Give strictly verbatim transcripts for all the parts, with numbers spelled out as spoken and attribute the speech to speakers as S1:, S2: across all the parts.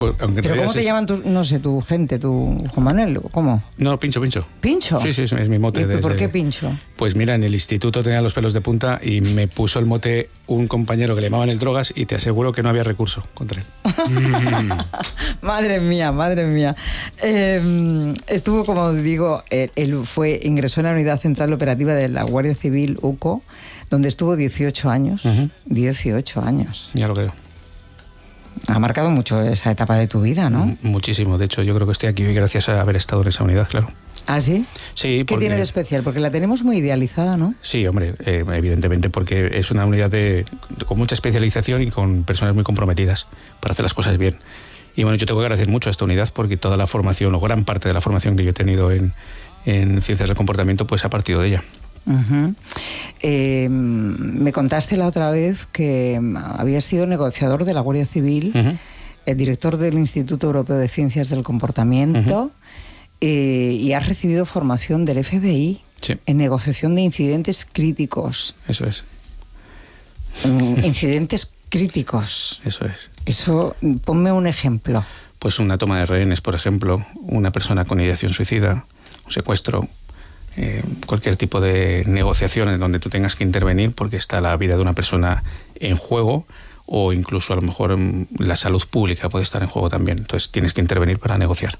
S1: Pues, aunque
S2: ¿Pero cómo te
S1: es...
S2: llaman, tu, no sé, tu gente, tu Juan Manuel? ¿Cómo?
S1: No, Pincho, Pincho.
S2: ¿Pincho?
S1: Sí, sí, es, es mi mote.
S2: ¿Y
S1: desde...
S2: por qué Pincho?
S1: Pues mira, en el instituto tenía los pelos de punta y me puso el mote un compañero que le llamaban el Drogas y te aseguro que no había recurso contra él.
S2: Madre mía, madre mía. Eh, estuvo, como digo, él, él fue, ingresó en la Unidad Central Operativa de la Guardia Civil, U C O, donde estuvo dieciocho años. Uh-huh. dieciocho años.
S1: Ya lo creo.
S2: Ha marcado mucho esa etapa de tu vida, ¿no?
S1: Muchísimo. De hecho, yo creo que estoy aquí hoy gracias a haber estado en esa unidad, claro.
S2: ¿Ah, sí?
S1: Sí.
S2: ¿Qué
S1: porque...
S2: tiene de especial? Porque la tenemos muy idealizada, ¿no?
S1: Sí, hombre, eh, evidentemente, porque es una unidad de, con mucha especialización y con personas muy comprometidas para hacer las cosas bien. Y bueno, yo tengo que agradecer mucho a esta unidad porque toda la formación, o gran parte de la formación que yo he tenido en, en ciencias del comportamiento, pues ha partido de ella.
S2: Uh-huh. Eh, me contaste la otra vez que habías sido negociador de la Guardia Civil, uh-huh. el director del Instituto Europeo de Ciencias del Comportamiento, uh-huh. eh, y has recibido formación del F B I
S1: sí.
S2: en negociación de incidentes críticos.
S1: Eso es.
S2: Incidentes críticos.
S1: Eso es.
S2: Eso, ponme un ejemplo.
S1: Pues una toma de rehenes, por ejemplo, una persona con ideación suicida, un secuestro. Eh, cualquier tipo de negociación en donde tú tengas que intervenir porque está la vida de una persona en juego o incluso a lo mejor la salud pública puede estar en juego también. Entonces tienes que intervenir para negociar.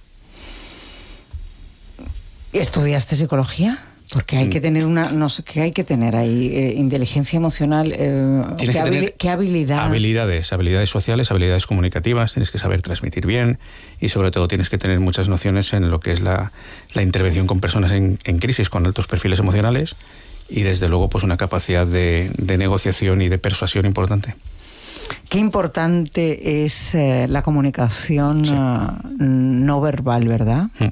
S2: ¿Estudiaste psicología? Porque hay que tener una, no sé, ¿qué hay que tener ahí? Eh, inteligencia emocional, eh, ¿qué,
S1: que
S2: habili- ¿qué habilidad?
S1: Habilidades, habilidades sociales, habilidades comunicativas, tienes que saber transmitir bien y sobre todo tienes que tener muchas nociones en lo que es la, la intervención con personas en, en crisis, con altos perfiles emocionales y desde luego pues una capacidad de, de negociación y de persuasión importante.
S2: Qué importante es eh, la comunicación sí. uh, no verbal, ¿verdad? Mm.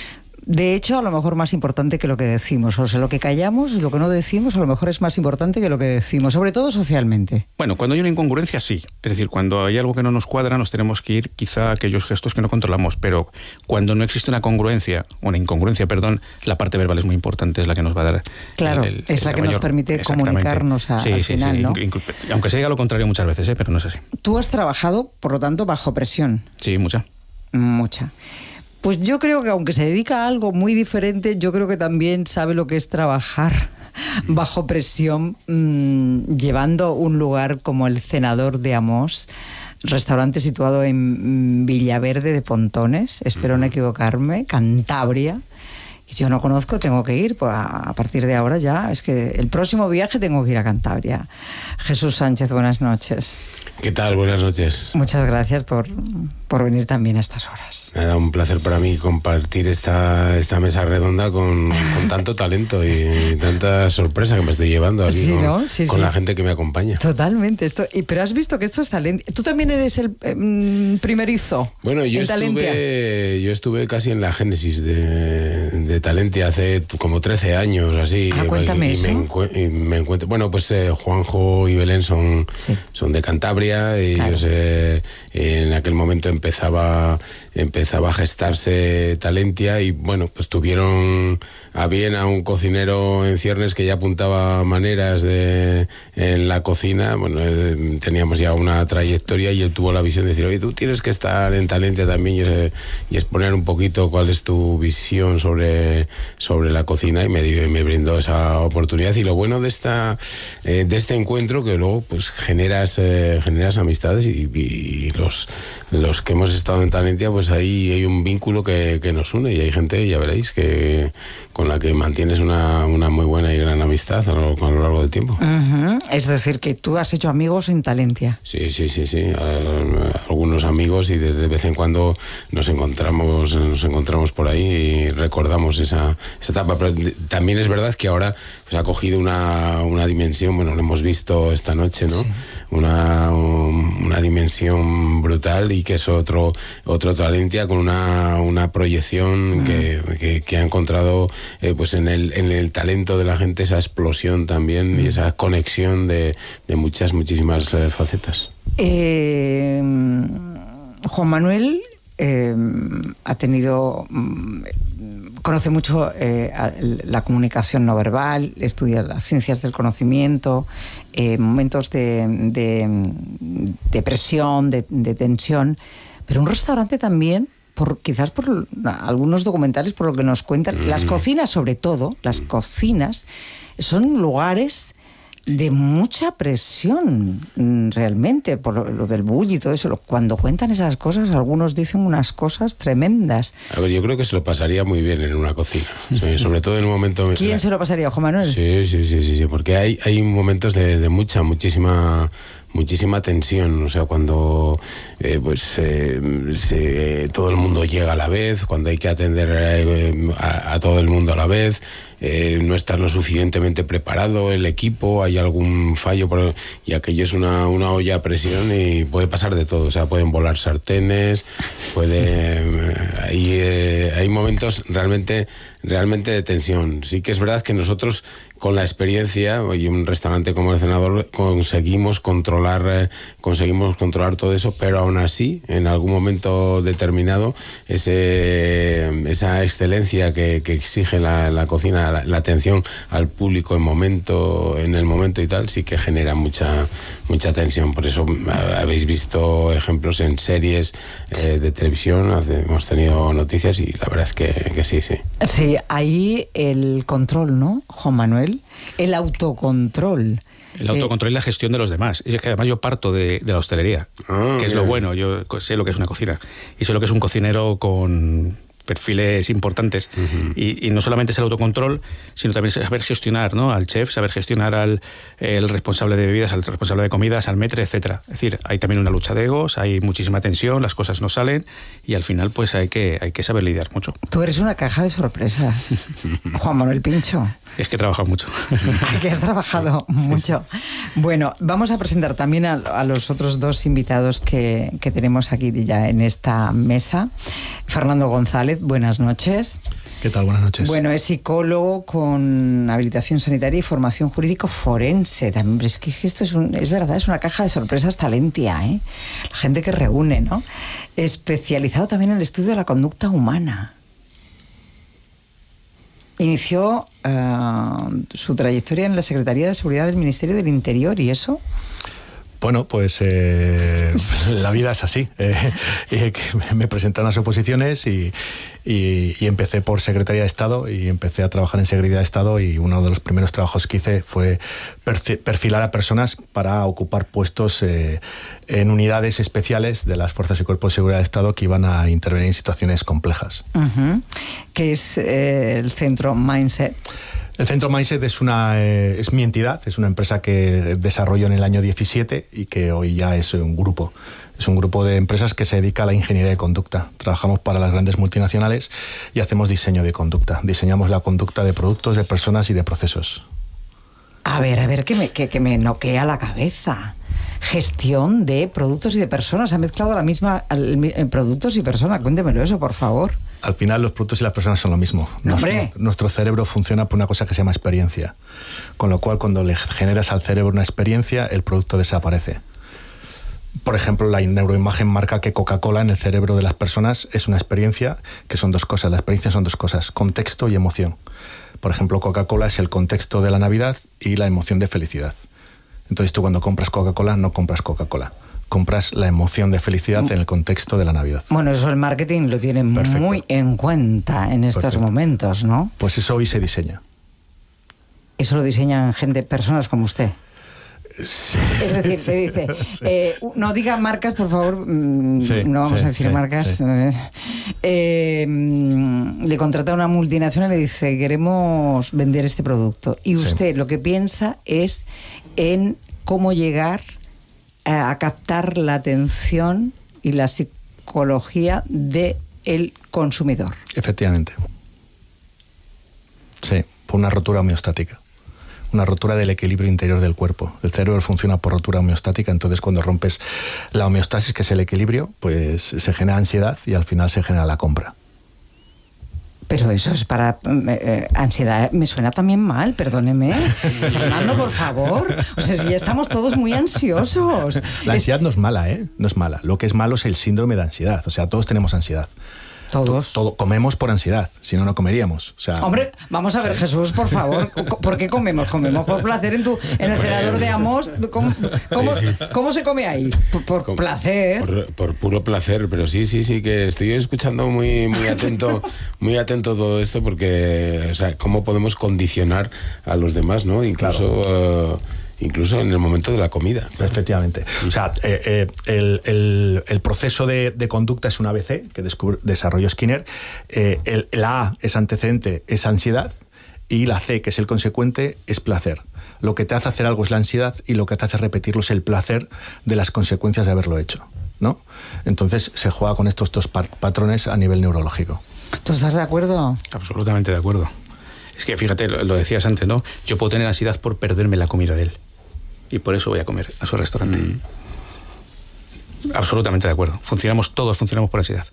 S2: De hecho, a lo mejor más importante que lo que decimos. O sea, lo que callamos y lo que no decimos a lo mejor es más importante que lo que decimos, sobre todo socialmente.
S1: Bueno, cuando hay una incongruencia, sí. Es decir, cuando hay algo que no nos cuadra, nos tenemos que ir quizá a aquellos gestos que no controlamos. Pero cuando no existe una congruencia, una incongruencia, perdón, la parte verbal es muy importante, es la que nos va a dar...
S2: Claro, el, el, es la que mayor, nos permite comunicarnos a,
S1: sí,
S2: al
S1: sí,
S2: final,
S1: sí,
S2: ¿no?
S1: Inclu- aunque se diga lo contrario muchas veces, ¿eh? Pero no es así.
S2: Tú has trabajado, por lo tanto, bajo presión.
S1: Sí, mucha.
S2: Mucha. Pues yo creo que aunque se dedica a algo muy diferente, yo creo que también sabe lo que es trabajar bajo presión, mmm, llevando un lugar como el Cenador de Amós, restaurante situado en Villaverde de Pontones, espero no equivocarme, Cantabria. Yo no conozco, tengo que ir, pues a partir de ahora ya, es que el próximo viaje tengo que ir a Cantabria. Jesús Sánchez, buenas noches.
S3: ¿Qué tal? Buenas noches.
S2: Muchas gracias por, por venir también a estas horas.
S3: Nada, un placer para mí compartir esta, esta mesa redonda con, con tanto talento y tanta sorpresa que me estoy llevando aquí
S2: sí,
S3: con,
S2: ¿no? sí,
S3: con
S2: sí.
S3: la gente que me acompaña.
S2: Totalmente. Esto, y, pero has visto que esto es talento. ¿Tú también eres el eh, primerizo?
S3: Bueno, yo
S2: en
S3: estuve, yo estuve casi en la génesis de, de Talentia hace como trece años, así.
S2: Ah, cuéntame
S3: y,
S2: eso.
S3: y me, encu- y me encuentro. Bueno, pues eh, Juanjo y Belén son,
S2: sí.
S3: son de Cantabria. Y
S2: claro.
S3: ellos, eh, en aquel momento empezaba, empezaba a gestarse Talentia y bueno, pues tuvieron a bien a un cocinero en ciernes que ya apuntaba maneras de, en la cocina. Bueno, eh, teníamos ya una trayectoria y él tuvo la visión de decir, oye, tú tienes que estar en Talentia también y, eh, y exponer un poquito cuál es tu visión sobre, sobre la cocina y me, me brindó esa oportunidad. Y lo bueno de esta eh, de este encuentro que luego pues generas, eh, generas amistades y, y los, los que hemos estado en Talentia, pues ahí hay un vínculo que, que nos une y hay gente, ya veréis, que con la que mantienes una, una muy buena y gran amistad a lo, a lo largo del tiempo.
S2: Uh-huh. Es decir, que tú has hecho amigos en Talentia.
S3: Sí, sí, sí, sí. Algunos amigos y de, de vez en cuando nos encontramos, nos encontramos por ahí y recordamos esa, esa etapa. Pero también es verdad que ahora pues, ha cogido una, una dimensión, bueno, lo hemos visto esta noche, ¿no? Sí. Una, un, una dimensión brutal y que es otro, otro Talentia con una, una proyección uh-huh. que, que, que ha encontrado eh, pues en el, en el talento de la gente esa explosión también uh-huh. y esa conexión de, de muchas, muchísimas eh, facetas.
S2: Eh, Juan Manuel eh, ha tenido... conoce mucho eh, la comunicación no verbal, estudia las ciencias del conocimiento, eh, momentos de, de, de presión, de, de tensión. Pero un restaurante también, por, quizás por algunos documentales, por lo que nos cuentan, mm. las cocinas sobre todo, las cocinas, son lugares de mucha presión, realmente, por lo del bullying y todo eso. Cuando cuentan esas cosas, algunos dicen unas cosas tremendas.
S3: A ver, yo creo que se lo pasaría muy bien en una cocina, sobre todo en un momento...
S2: ¿Quién se lo pasaría, Juan Manuel?
S3: Sí, sí, sí, sí, sí, porque hay, hay momentos de, de mucha, muchísima... muchísima tensión, o sea, cuando eh, pues eh, se, todo el mundo llega a la vez, cuando hay que atender eh, a, a todo el mundo a la vez, eh, no estás lo suficientemente preparado el equipo, hay algún fallo por, y aquello es una, una olla a presión y puede pasar de todo, o sea, pueden volar sartenes, puede eh, hay, eh, hay momentos realmente realmente de tensión. Sí que es verdad que nosotros con la experiencia y un restaurante como El Cenador conseguimos controlar eh, conseguimos controlar todo eso, pero aún así en algún momento determinado ese esa excelencia que, que exige la, la cocina, la, la atención al público en momento en el momento y tal, sí que genera mucha mucha tensión. Por eso habéis visto ejemplos en series eh, de televisión, hace, hemos tenido noticias y la verdad es que, que sí, sí.
S2: Sí, ahí el control, ¿no, Juan Manuel? El autocontrol.
S1: El autocontrol eh, y la gestión de los demás. Y es que además yo parto de, de la hostelería, ah, que es lo bueno. Yo sé lo que es una cocina y sé lo que es un cocinero con perfiles importantes. Uh-huh. y, y no solamente es el autocontrol, sino también saber gestionar, ¿no?, al chef, saber gestionar al el responsable de bebidas, al responsable de comidas, al maître, etcétera. Es decir, hay también una lucha de egos, hay muchísima tensión, las cosas no salen y al final pues hay que, hay que saber lidiar mucho.
S2: Tú eres una caja de sorpresas, Juan Manuel Pincho.
S1: Es que he trabajado mucho.
S2: Que has trabajado sí, mucho. Sí, sí. Bueno, vamos a presentar también a, a los otros dos invitados que, que tenemos aquí ya en esta mesa. Fernando González, buenas noches.
S4: ¿Qué tal? Buenas noches.
S2: Bueno, es psicólogo con habilitación sanitaria y formación jurídico forense. También, es que, es que esto es, un, es verdad, es una caja de sorpresas Talentia, ¿eh? La gente que reúne, ¿no? Especializado también en el estudio de la conducta humana. Inició uh, su trayectoria en la Secretaría de Seguridad del Ministerio del Interior, ¿y eso?
S4: Bueno, pues eh, la vida es así. Eh, eh, me presentaron las oposiciones y, y, y empecé por Secretaría de Estado y empecé a trabajar en Seguridad de Estado y uno de los primeros trabajos que hice fue perfilar a personas para ocupar puestos eh, en unidades especiales de las Fuerzas y Cuerpos de Seguridad de Estado que iban a intervenir en situaciones complejas.
S2: Uh-huh. ¿Qué es eh, el Centro Mindset?
S4: El Centro Mindset es, una, eh, es mi entidad, es una empresa que desarrolló en el año diecisiete y que hoy ya es un grupo. Es un grupo de empresas que se dedica a la ingeniería de conducta. Trabajamos para las grandes multinacionales y hacemos diseño de conducta. Diseñamos la conducta de productos, de personas y de procesos.
S2: A ver, a ver, que me, que, que me noquea la cabeza. Gestión de productos y de personas. Ha mezclado la misma el, el, productos y personas. Cuéntemelo eso, por favor.
S4: Al final los productos y las personas son lo mismo. Nuestro, nuestro cerebro funciona por una cosa que se llama experiencia. Con lo cual, cuando le generas al cerebro una experiencia, el producto desaparece. Por ejemplo, la neuroimagen marca que Coca-Cola en el cerebro de las personas es una experiencia que son dos cosas. La experiencia son dos cosas, contexto y emoción. Por ejemplo, Coca-Cola es el contexto de la Navidad y la emoción de felicidad. Entonces tú cuando compras Coca-Cola no compras Coca-Cola. Compras la emoción de felicidad en el contexto de la Navidad. Bueno, eso el marketing lo tiene Perfecto. Muy en cuenta en estos Perfecto. Momentos, ¿no? Pues eso hoy se diseña. ¿Eso lo diseñan gente, personas como usted? Sí, es decir, sí, se dice, sí. eh, no diga marcas, por favor, sí, no vamos sí, a decir sí, marcas. Sí. Eh, le contrata a una multinacional y le dice, queremos vender este producto. Y usted sí. lo que piensa es en cómo llegar a captar la atención y la psicología del consumidor. Efectivamente. Sí, por una rotura homeostática. Una rotura del equilibrio interior del cuerpo. El cerebro funciona por rotura homeostática, entonces cuando rompes la homeostasis, que es el equilibrio, pues se genera ansiedad y al final se genera la compra. Pero eso es para... Eh, ansiedad me suena también mal, perdóneme. Fernando, por favor. O sea, si ya estamos todos muy ansiosos. La ansiedad es... no es mala, ¿eh? No es mala. Lo que es malo es el síndrome de ansiedad. O sea, todos tenemos ansiedad.
S2: Todos.
S4: Todo, comemos por ansiedad, si no, no comeríamos. O sea,
S2: Hombre, vamos a ver, ¿sí? Jesús, por favor, ¿por qué comemos? Comemos por placer en tu en el cerador de Amos. ¿Cómo, cómo, sí, sí. ¿cómo se come ahí? Por, por Con, placer.
S3: Por, por puro placer, pero sí, sí, sí, que estoy escuchando muy, muy atento, muy atento todo esto, porque, o sea, cómo podemos condicionar a los demás, ¿no? Incluso... Claro. Uh, Incluso en el momento de la comida.
S4: Efectivamente. O sea, eh, eh, el, el, el proceso de, de conducta es un A B C que descubrió, desarrolló Skinner. Eh, el, la A es antecedente, es ansiedad, y la C, que es el consecuente, es placer. Lo que te hace hacer algo es la ansiedad y lo que te hace repetirlo es el placer de las consecuencias de haberlo hecho, ¿no? Entonces se juega con estos dos patrones a nivel neurológico.
S2: ¿Tú estás de acuerdo?
S1: Absolutamente de acuerdo. Es que fíjate, lo, lo decías antes, ¿no? Yo puedo tener ansiedad por perderme la comida de él. Y por eso voy a comer a su restaurante. Mm. Absolutamente de acuerdo. Funcionamos, todos funcionamos por ansiedad.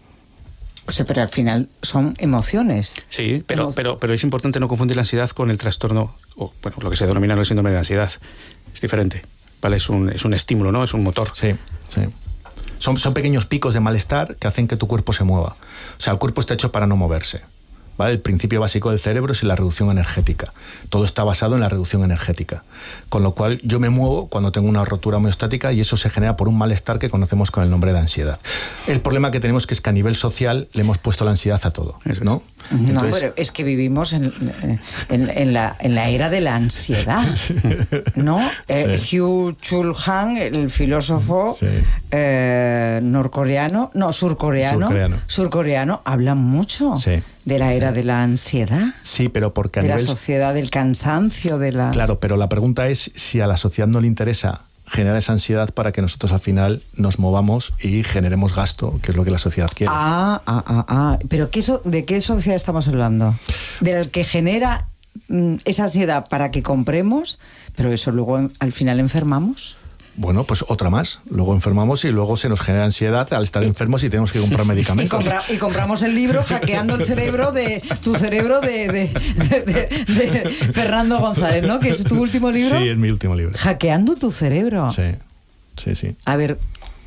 S2: O sea, pero al final son emociones.
S1: Sí, pero, Emo... pero, pero es importante no confundir la ansiedad con el trastorno, o bueno, lo que se denomina el síndrome de ansiedad. Es diferente, ¿vale? Es un, es un estímulo, ¿no? Es un motor.
S4: Sí, sí. Son, son pequeños picos de malestar que hacen que tu cuerpo se mueva. O sea, el cuerpo está hecho para no moverse. ¿Vale? El principio básico del cerebro es la reducción energética. Todo está basado en la reducción energética. Con lo cual yo me muevo cuando tengo una rotura homeostática y eso se genera por un malestar que conocemos con el nombre de ansiedad. El problema que tenemos es que a nivel social le hemos puesto la ansiedad a todo, ¿no?
S2: Entonces, no, pero es que vivimos en, en, en, la, en la era de la ansiedad, ¿no? Eh, sí. Hugh Chul Han, el filósofo sí. eh, norcoreano, no, surcoreano, surcoreano, surcoreano habla mucho sí. de la era de la ansiedad.
S4: Sí, pero porque a
S2: de
S4: nivel...
S2: la sociedad del cansancio, de la...
S4: Claro, pero la pregunta es si a la sociedad no le interesa generar esa ansiedad para que nosotros al final nos movamos y generemos gasto, que es lo que la sociedad quiere.
S2: Ah, ah, ah, ah. Pero ¿qué so- ¿de qué sociedad estamos hablando? Del que genera mm, esa ansiedad para que compremos, pero eso luego en, al final enfermamos.
S4: Bueno, pues otra más. Luego enfermamos y luego se nos genera ansiedad al estar enfermos y tenemos que comprar medicamentos.
S2: Y, compra, y compramos el libro Hackeando el cerebro de tu cerebro de, de, de, de, de Fernando González, ¿no? Que es tu último libro.
S4: Sí, es mi último libro.
S2: Hackeando tu cerebro.
S4: Sí, sí, sí.
S2: A ver,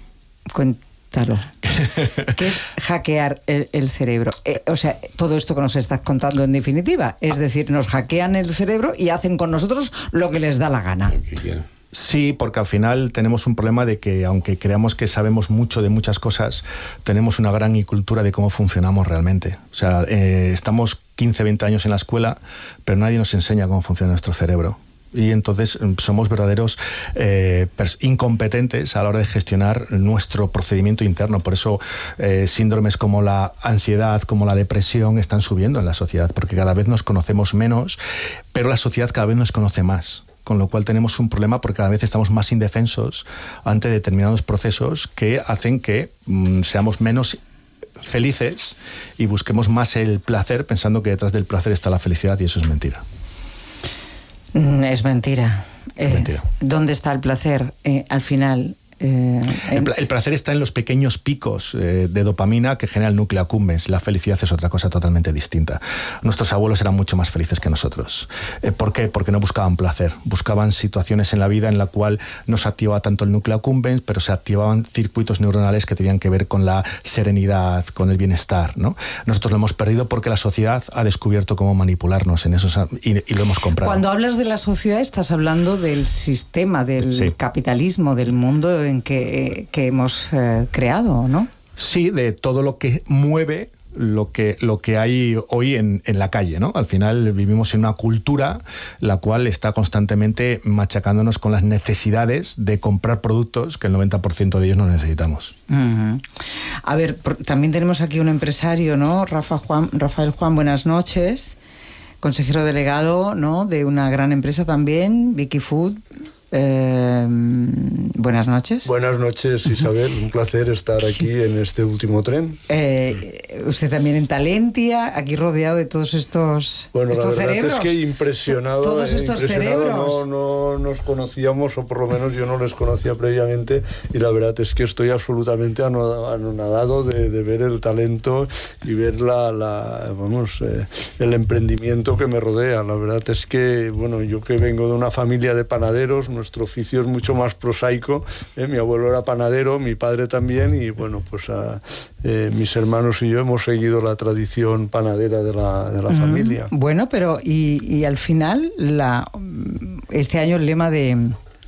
S2: cuéntalo. ¿Qué es hackear el, el cerebro? Eh, o sea, todo esto que nos estás contando en definitiva. Es decir, nos hackean el cerebro y hacen con nosotros lo que les da la gana.
S4: Sí, porque al final tenemos un problema de que, aunque creamos que sabemos mucho de muchas cosas, tenemos una gran incultura de cómo funcionamos realmente. O sea, eh, estamos quince, veinte años en la escuela, pero nadie nos enseña cómo funciona nuestro cerebro. Y entonces somos verdaderos eh, incompetentes a la hora de gestionar nuestro procedimiento interno. Por eso eh, síndromes como la ansiedad, como la depresión están subiendo en la sociedad, porque cada vez nos conocemos menos, pero la sociedad cada vez nos conoce más. Con lo cual tenemos un problema porque cada vez estamos más indefensos ante determinados procesos que hacen que mmm, seamos menos felices y busquemos más el placer pensando que detrás del placer está la felicidad, y eso es mentira.
S2: Es mentira.
S4: Es
S2: eh,
S4: mentira.
S2: ¿Dónde está el placer eh, al final? Eh,
S4: el, el placer está en los pequeños picos eh, de dopamina que genera el núcleo accumbens. La felicidad es otra cosa totalmente distinta. Nuestros abuelos eran mucho más felices que nosotros. Eh, ¿Por qué? Porque no buscaban placer. Buscaban situaciones en la vida en la cual no se activaba tanto el núcleo accumbens, pero se activaban circuitos neuronales que tenían que ver con la serenidad, con el bienestar, ¿no? Nosotros lo hemos perdido porque la sociedad ha descubierto cómo manipularnos en esos, y, y lo hemos comprado.
S2: Cuando hablas de la sociedad estás hablando del sistema, del sí. capitalismo, del mundo en que, que hemos eh, creado, ¿no?
S4: Sí, de todo lo que mueve lo que, lo que hay hoy en, en la calle, ¿no? Al final vivimos en una cultura la cual está constantemente machacándonos con las necesidades de comprar productos que el noventa por ciento de ellos no necesitamos.
S2: Uh-huh. A ver, por, también tenemos aquí un empresario, ¿no? Rafa Juan, Rafael Juan, buenas noches. Consejero delegado, ¿no? De una gran empresa también, Vicky Food. Eh, buenas noches.
S5: Buenas noches, Isabel. Un placer estar aquí en este último tren.
S2: Eh, usted también en Talentia, aquí rodeado de todos estos,
S5: bueno,
S2: estos
S5: la verdad
S2: cerebros.
S5: Es que impresionado.
S2: Todos estos
S5: impresionado,
S2: cerebros.
S5: No, no nos conocíamos, o por lo menos yo no les conocía previamente, y la verdad es que estoy absolutamente anonadado de, de ver el talento y ver la, la vamos, eh, el emprendimiento que me rodea. La verdad es que, bueno, yo que vengo de una familia de panaderos, nuestro oficio es mucho más prosaico. ¿eh? Mi abuelo era panadero, mi padre también, y bueno, pues a, eh, mis hermanos y yo hemos seguido la tradición panadera de la, de la mm, familia.
S2: Bueno, pero y, y al final, la, este año el lema de,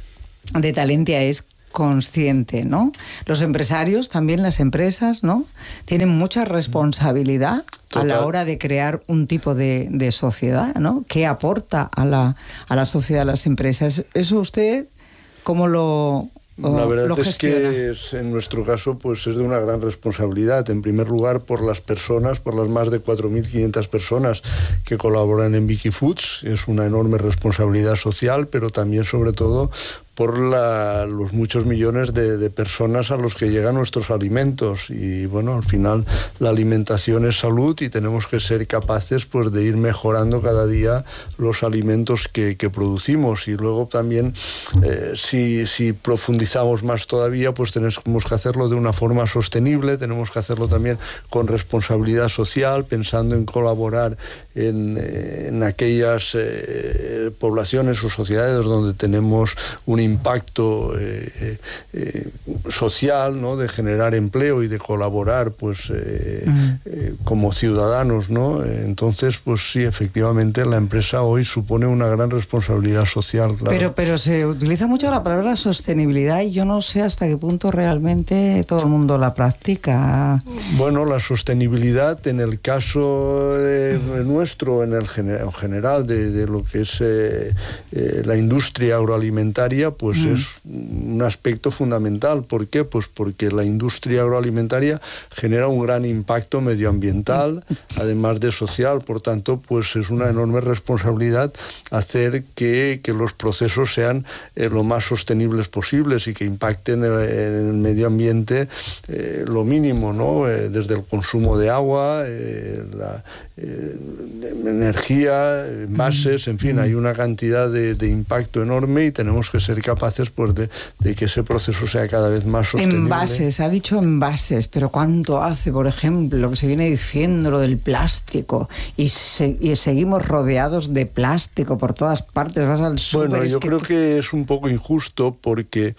S2: de Talentia es consciente, ¿no? Los empresarios, también las empresas, ¿no? Tienen mucha responsabilidad Total. a la hora de crear un tipo de, de sociedad, ¿no? ¿Qué aporta a la, a la sociedad las empresas? ¿Eso usted cómo lo
S5: La verdad
S2: lo
S5: es
S2: gestiona?
S5: que es, en nuestro caso pues es de una gran responsabilidad, en primer lugar por las personas, por las más de cuatro mil quinientas personas que colaboran en Vicky Foods, es una enorme responsabilidad social, pero también sobre todo por la, los muchos millones de, de personas a los que llegan nuestros alimentos. Y bueno, al final la alimentación es salud y tenemos que ser capaces pues de ir mejorando cada día los alimentos que, que producimos. Y luego también eh, si, si profundizamos más todavía, pues tenemos que hacerlo de una forma sostenible, tenemos que hacerlo también con responsabilidad social, pensando en colaborar en, en aquellas eh, poblaciones o sociedades donde tenemos un impacto eh, eh, social, ¿no? De generar empleo y de colaborar pues eh, mm. eh, como ciudadanos, ¿no? Entonces, pues sí, efectivamente la empresa hoy supone una gran responsabilidad social, claro.
S2: Pero, pero se utiliza mucho la palabra sostenibilidad y yo no sé hasta qué punto realmente todo el mundo la practica.
S5: Bueno, la sostenibilidad en el caso de nuestro, en el gener- general de, de lo que es eh, eh, la industria agroalimentaria, pues mm. es un aspecto fundamental. ¿Por qué? Pues porque la industria agroalimentaria genera un gran impacto medioambiental, además de social. Por tanto, pues es una enorme responsabilidad hacer que, que los procesos sean eh, lo más sostenibles posibles y que impacten en, en el medio ambiente eh, lo mínimo, ¿no? Eh, desde el consumo de agua, eh, la eh, energía, envases, en fin, hay una cantidad de, de impacto enorme y tenemos que ser capaces pues de, de que ese proceso sea cada vez más sostenible.
S2: Envases, ha dicho envases, pero ¿cuánto hace, por ejemplo, lo que se viene diciendo, lo del plástico? Y, se, y seguimos rodeados de plástico por todas partes, vas al súper...
S5: Bueno, yo
S2: que
S5: creo
S2: tú...
S5: que es un poco injusto porque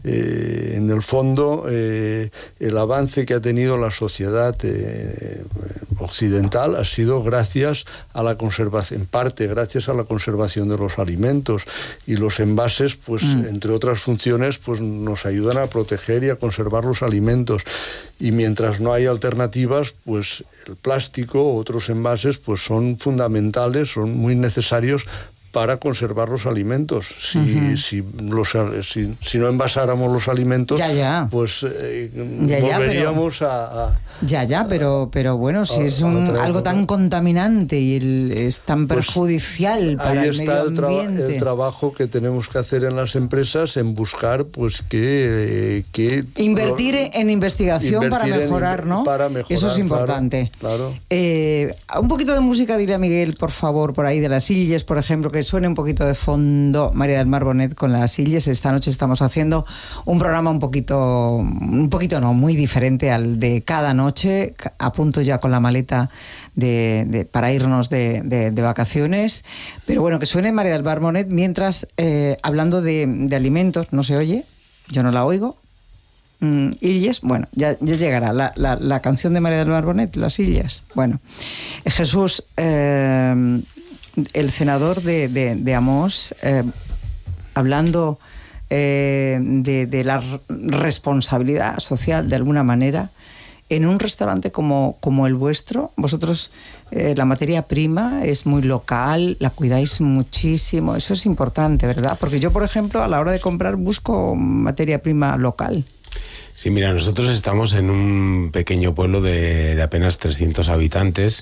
S5: eh, en el fondo eh, el avance que ha tenido la sociedad eh, occidental ha sido gracias a la conservación, en parte gracias a la conservación de los alimentos, y los envases, pues mm. entre otras funciones, pues nos ayudan a proteger y a conservar los alimentos. Y mientras no hay alternativas, pues el plástico u otros envases pues son fundamentales, son muy necesarios para conservar los alimentos. Si, uh-huh. si, los, si, si no envasáramos los alimentos,
S2: ya, ya.
S5: pues eh,
S2: ya, ya,
S5: volveríamos
S2: pero,
S5: a, a...
S2: Ya, ya, pero, pero bueno, si a, es un, algo tan contaminante y el, es tan perjudicial pues para el medio ambiente...
S5: Ahí está el, tra- el trabajo que tenemos que hacer en las empresas en buscar, pues, que... que
S2: invertir lo, en investigación invertir para mejorar, en, ¿no?
S5: Para mejorar,
S2: eso es importante.
S5: Claro, claro.
S2: Eh, un poquito de música, dile a Miguel, por favor, por ahí, de las Illes, por ejemplo, que suene un poquito de fondo María del Mar Bonet con las Illes. Esta noche estamos haciendo un programa un poquito, un poquito no, muy diferente al de cada noche, a punto ya con la maleta de, de, para irnos de, de, de vacaciones. Pero bueno, que suene María del Mar Bonet mientras, eh, hablando de, de alimentos, no se oye, yo no la oigo. Mm, Illes, bueno, ya, ya llegará la, la, la canción de María del Mar Bonet, las Illes. Bueno, Jesús... Eh, el senador de, de, de Amós, eh, hablando eh, de, de la responsabilidad social de alguna manera, en un restaurante como, como el vuestro, vosotros eh, la materia prima es muy local, la cuidáis muchísimo, eso es importante, ¿verdad? Porque yo, por ejemplo, a la hora de comprar busco materia prima local.
S3: Sí, mira, nosotros estamos en un pequeño pueblo de, de apenas trescientos habitantes,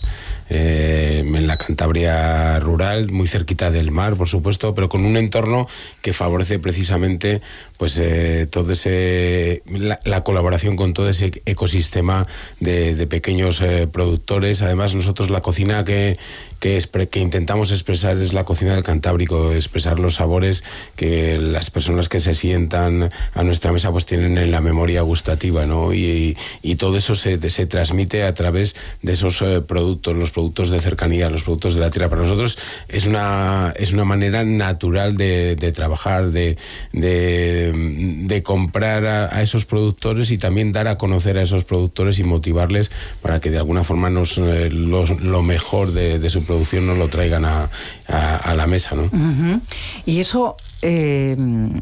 S3: eh, en la Cantabria rural, muy cerquita del mar, por supuesto, pero con un entorno que favorece precisamente pues eh, todo ese la, la colaboración con todo ese ecosistema de, de pequeños eh, productores. Además, nosotros la cocina que, que, expre, que intentamos expresar es la cocina del Cantábrico, expresar los sabores que las personas que se sientan a nuestra mesa pues tienen en la memoria gustativa, ¿no? Y, y todo eso se, se transmite a través de esos eh, productos, los productos de cercanía, los productos de la tierra. Para nosotros es una, es una manera natural de, de trabajar, de, de, de comprar a, a esos productores y también dar a conocer a esos productores y motivarles para que de alguna forma nos, eh, los, lo mejor de, de su producción nos lo traigan a, a, a la mesa, ¿no?
S2: Uh-huh. Y eso eh,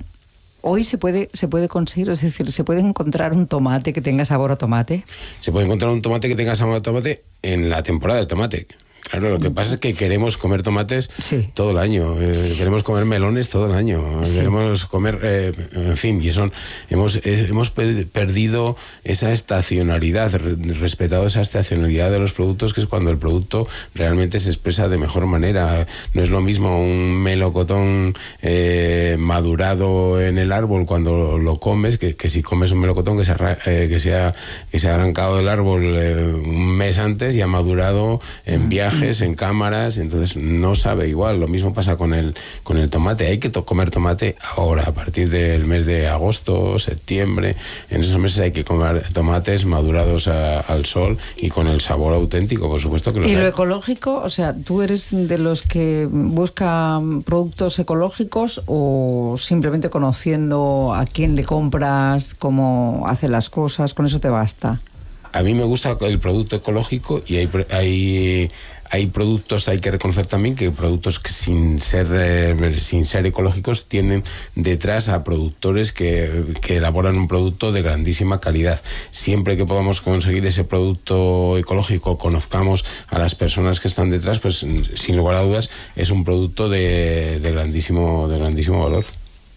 S2: hoy se puede, se puede conseguir, es decir, ¿se puede encontrar un tomate que tenga sabor a tomate?
S3: Se puede encontrar un tomate que tenga sabor a tomate en la temporada del tomate. Claro, lo que pasa es que queremos comer tomates sí. todo el año, eh, sí. queremos comer melones todo el año, sí. queremos comer, eh, en fin, y eso hemos, eh, hemos perdido esa estacionalidad, respetado esa estacionalidad de los productos, que es cuando el producto realmente se expresa de mejor manera. No es lo mismo un melocotón eh, madurado en el árbol cuando lo comes, que, que si comes un melocotón que se, eh, que se, ha, que se ha arrancado del árbol eh, un mes antes y ha madurado en viaje, en cámaras, entonces no sabe igual. Lo mismo pasa con el con el tomate. Hay que to- comer tomate ahora, a partir del mes de agosto, septiembre. En esos meses hay que comer tomates madurados a, al sol y con el sabor auténtico, por supuesto que lo
S2: ¿Y
S3: sabe.
S2: Lo ecológico? O sea, ¿tú eres de los que buscan productos ecológicos o simplemente conociendo a quién le compras, cómo hace las cosas, con eso te basta?
S3: A mí me gusta el producto ecológico y hay, hay, hay productos, hay que reconocer también que productos que sin ser, eh, sin ser ecológicos tienen detrás a productores que, que elaboran un producto de grandísima calidad. Siempre que podamos conseguir ese producto ecológico, conozcamos a las personas que están detrás, pues sin lugar a dudas es un producto de, de, grandísimo, de grandísimo valor.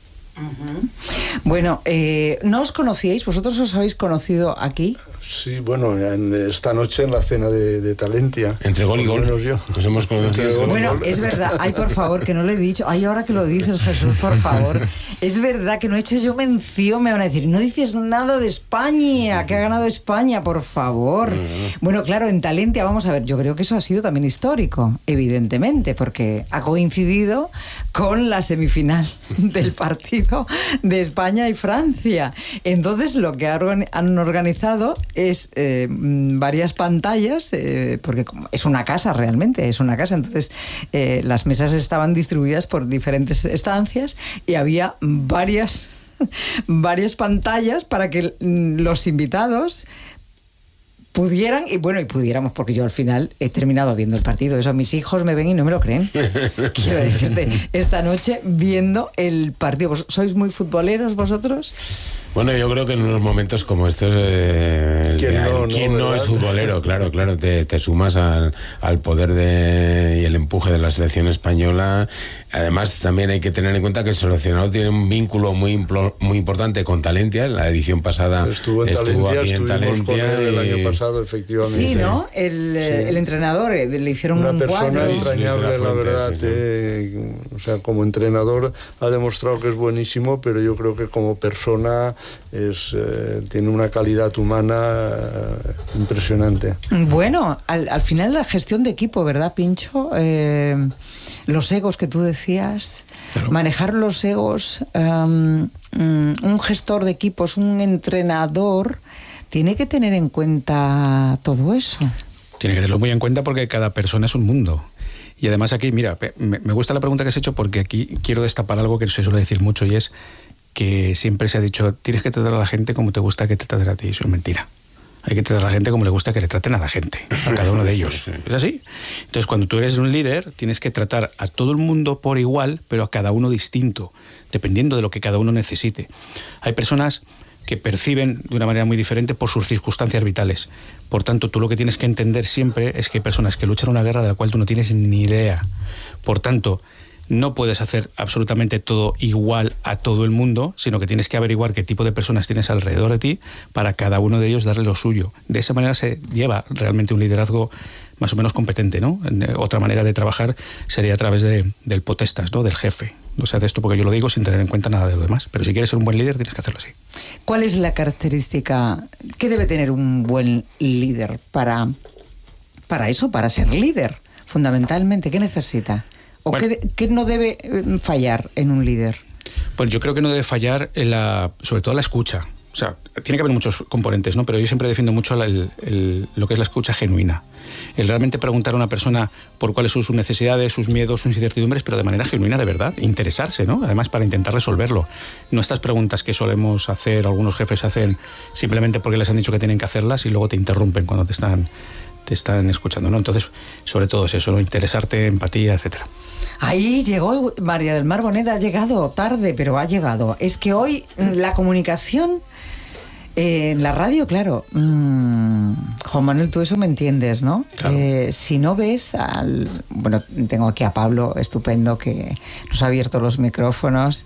S2: Uh-huh. Bueno, eh, ¿no os conocíais? ¿Vosotros os habéis conocido aquí?
S5: Sí, bueno, en, esta noche en la cena de, de Talentia.
S3: Entre gol y gol.
S5: Yo.
S3: Nos hemos conocido.
S2: Bueno, es verdad. Ay, por favor, que no lo he dicho. Ay, ahora que lo dices, Jesús, por favor. Es verdad que no he hecho yo mención. Me van a decir, no dices nada de España, que ha ganado España, por favor. Uh-huh. Bueno, claro, en Talentia, vamos a ver, yo creo que eso ha sido también histórico, evidentemente, porque ha coincidido con la semifinal del partido de España y Francia. Entonces, lo que han organizado es eh, varias pantallas, eh, porque es una casa realmente, es una casa, entonces eh, las mesas estaban distribuidas por diferentes estancias y había varias, varias pantallas para que los invitados pudieran, y bueno, y pudiéramos, porque yo al final he terminado viendo el partido. Eso mis hijos me ven y no me lo creen. Quiero decirte, esta noche viendo el partido. ¿Sois muy futboleros vosotros?
S3: Bueno, yo creo que en unos momentos como estos, eh,
S5: ¿quién no,
S3: ¿quién
S5: no,
S3: no es futbolero? Claro, claro, te, te sumas al, al poder de, y el empuje de la selección española. Además, también hay que tener en cuenta que el seleccionador tiene un vínculo muy implo, muy importante con Talentia. La edición pasada
S5: estuvo, en
S3: estuvo
S5: Talentia,
S3: aquí en Talentia.
S5: Con él el año pasado, efectivamente.
S2: Sí, ¿no? El, sí. el entrenador, le hicieron
S5: una
S2: un
S5: persona
S2: cuadro.
S5: entrañable, la, la verdad. Sí, sí. Eh, o sea, como entrenador ha demostrado que es buenísimo, pero yo creo que como persona es eh, tiene una calidad humana eh, impresionante.
S2: Bueno, al, al final la gestión de equipo, ¿verdad, Pincho? Eh, los egos que tú decías, claro. Manejar los egos, um, um, un gestor de equipos, un entrenador, tiene que tener en cuenta todo eso.
S1: Tiene que tenerlo muy en cuenta porque cada persona es un mundo. Y además aquí, mira, me gusta la pregunta que has hecho porque aquí quiero destapar algo que se suele decir mucho y es que siempre se ha dicho, tienes que tratar a la gente como te gusta que te traten a ti. Eso es mentira. Hay que tratar a la gente como le gusta que le traten a la gente, a cada uno de ellos. ¿Es así? Entonces, cuando tú eres un líder, tienes que tratar a todo el mundo por igual, pero a cada uno distinto, dependiendo de lo que cada uno necesite. Hay personas que perciben de una manera muy diferente por sus circunstancias vitales. Por tanto, tú lo que tienes que entender siempre es que hay personas que luchan una guerra de la cual tú no tienes ni idea. Por tanto, no puedes hacer absolutamente todo igual a todo el mundo, sino que tienes que averiguar qué tipo de personas tienes alrededor de ti para cada uno de ellos darle lo suyo. De esa manera se lleva realmente un liderazgo más o menos competente, ¿no? Otra manera de trabajar sería a través de, del potestas, ¿no? Del jefe. No se hace esto porque yo lo digo sin tener en cuenta nada de lo demás. Pero si quieres ser un buen líder, tienes que hacerlo así.
S2: ¿Cuál es la característica que debe tener un buen líder para, para eso, para ser líder? fundamentalmente? ¿Qué necesita? ¿O bueno, qué, qué no debe fallar en un líder?
S1: Pues yo creo que no debe fallar en la, sobre todo la escucha. O sea, tiene que haber muchos componentes, ¿no? Pero yo siempre defiendo mucho la, el, el, lo que es la escucha genuina. El realmente preguntar a una persona por cuáles son sus necesidades, sus miedos, sus incertidumbres, pero de manera genuina, de verdad. Interesarse, ¿no? Además, para intentar resolverlo. No estas preguntas que solemos hacer, algunos jefes hacen simplemente porque les han dicho que tienen que hacerlas y luego te interrumpen cuando te están, te están escuchando, ¿no? Entonces, sobre todo es eso, ¿no? Interesarte, empatía, etcétera.
S2: Ahí llegó María del Mar Bonet, ha llegado tarde, pero ha llegado. Es que hoy la comunicación eh, en la radio, claro, mmm, Juan Manuel, tú eso me entiendes, ¿no?
S1: Claro.
S2: Eh, si no ves al... Bueno, tengo aquí a Pablo, estupendo, que nos ha abierto los micrófonos.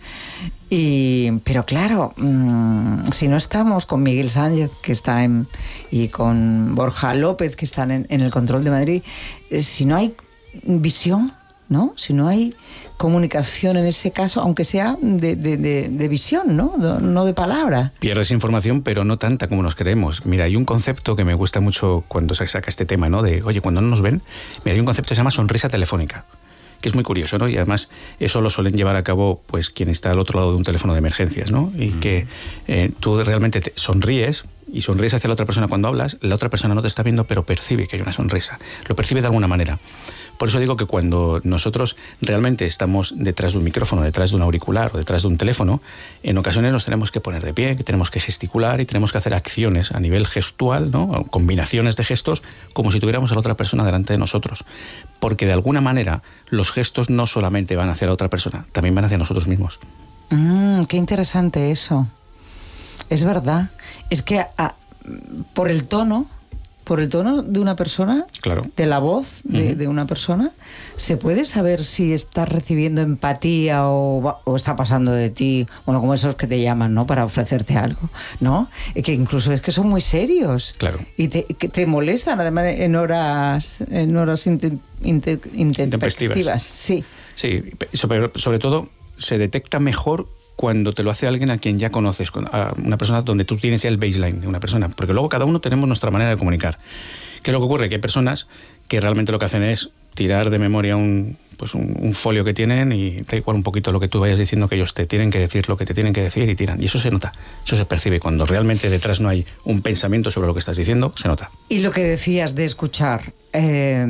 S2: Y, pero claro, mmm, si no estamos con Miguel Sánchez, que está en... y con Borja López, que están en, en el control de Madrid, eh, si no hay visión, ¿no? Si no hay comunicación en ese caso, aunque sea de, de, de, de visión, ¿no? No de palabra.
S1: Pierdes información, pero no tanta como nos creemos. Mira, hay un concepto que me gusta mucho cuando se saca este tema, ¿no? De, oye, cuando no nos ven, mira, hay un concepto que se llama sonrisa telefónica, que es muy curioso, ¿no? Y además eso lo suelen llevar a cabo pues quien está al otro lado de un teléfono de emergencias, ¿no? Y que eh, tú realmente te sonríes y sonríes hacia la otra persona cuando hablas, la otra persona no te está viendo, pero percibe que hay una sonrisa. Lo percibe de alguna manera. Por eso digo que cuando nosotros realmente estamos detrás de un micrófono, detrás de un auricular o detrás de un teléfono, en ocasiones nos tenemos que poner de pie, que tenemos que gesticular y tenemos que hacer acciones a nivel gestual, ¿no? Combinaciones de gestos, como si tuviéramos a la otra persona delante de nosotros. Porque de alguna manera los gestos no solamente van hacia la otra persona, también van hacia nosotros mismos.
S2: Mm, qué interesante eso. Es verdad. Es que a, por el tono... por el tono de una persona,
S1: claro,
S2: de la voz de, uh-huh. de una persona, ¿se puede saber si estás recibiendo empatía o, o está pasando de ti? Bueno, como esos que te llaman, ¿no? Para ofrecerte algo, ¿no? Que incluso es que son muy serios.
S1: Claro.
S2: Y te, que te molestan, además, en horas, en horas inter, inter, intempestivas. Sí.
S1: Sí, sobre, sobre todo se detecta mejor cuando te lo hace alguien a quien ya conoces, a una persona donde tú tienes ya el baseline de una persona, porque luego cada uno tenemos nuestra manera de comunicar. ¿Qué es lo que ocurre? Que hay personas que realmente lo que hacen es tirar de memoria un, pues un, un folio que tienen y da igual un poquito lo que tú vayas diciendo, que ellos te tienen que decir lo que te tienen que decir y tiran. Y eso se nota, eso se percibe. Cuando realmente detrás no hay un pensamiento sobre lo que estás diciendo, se nota.
S2: Y lo que decías de escuchar, eh,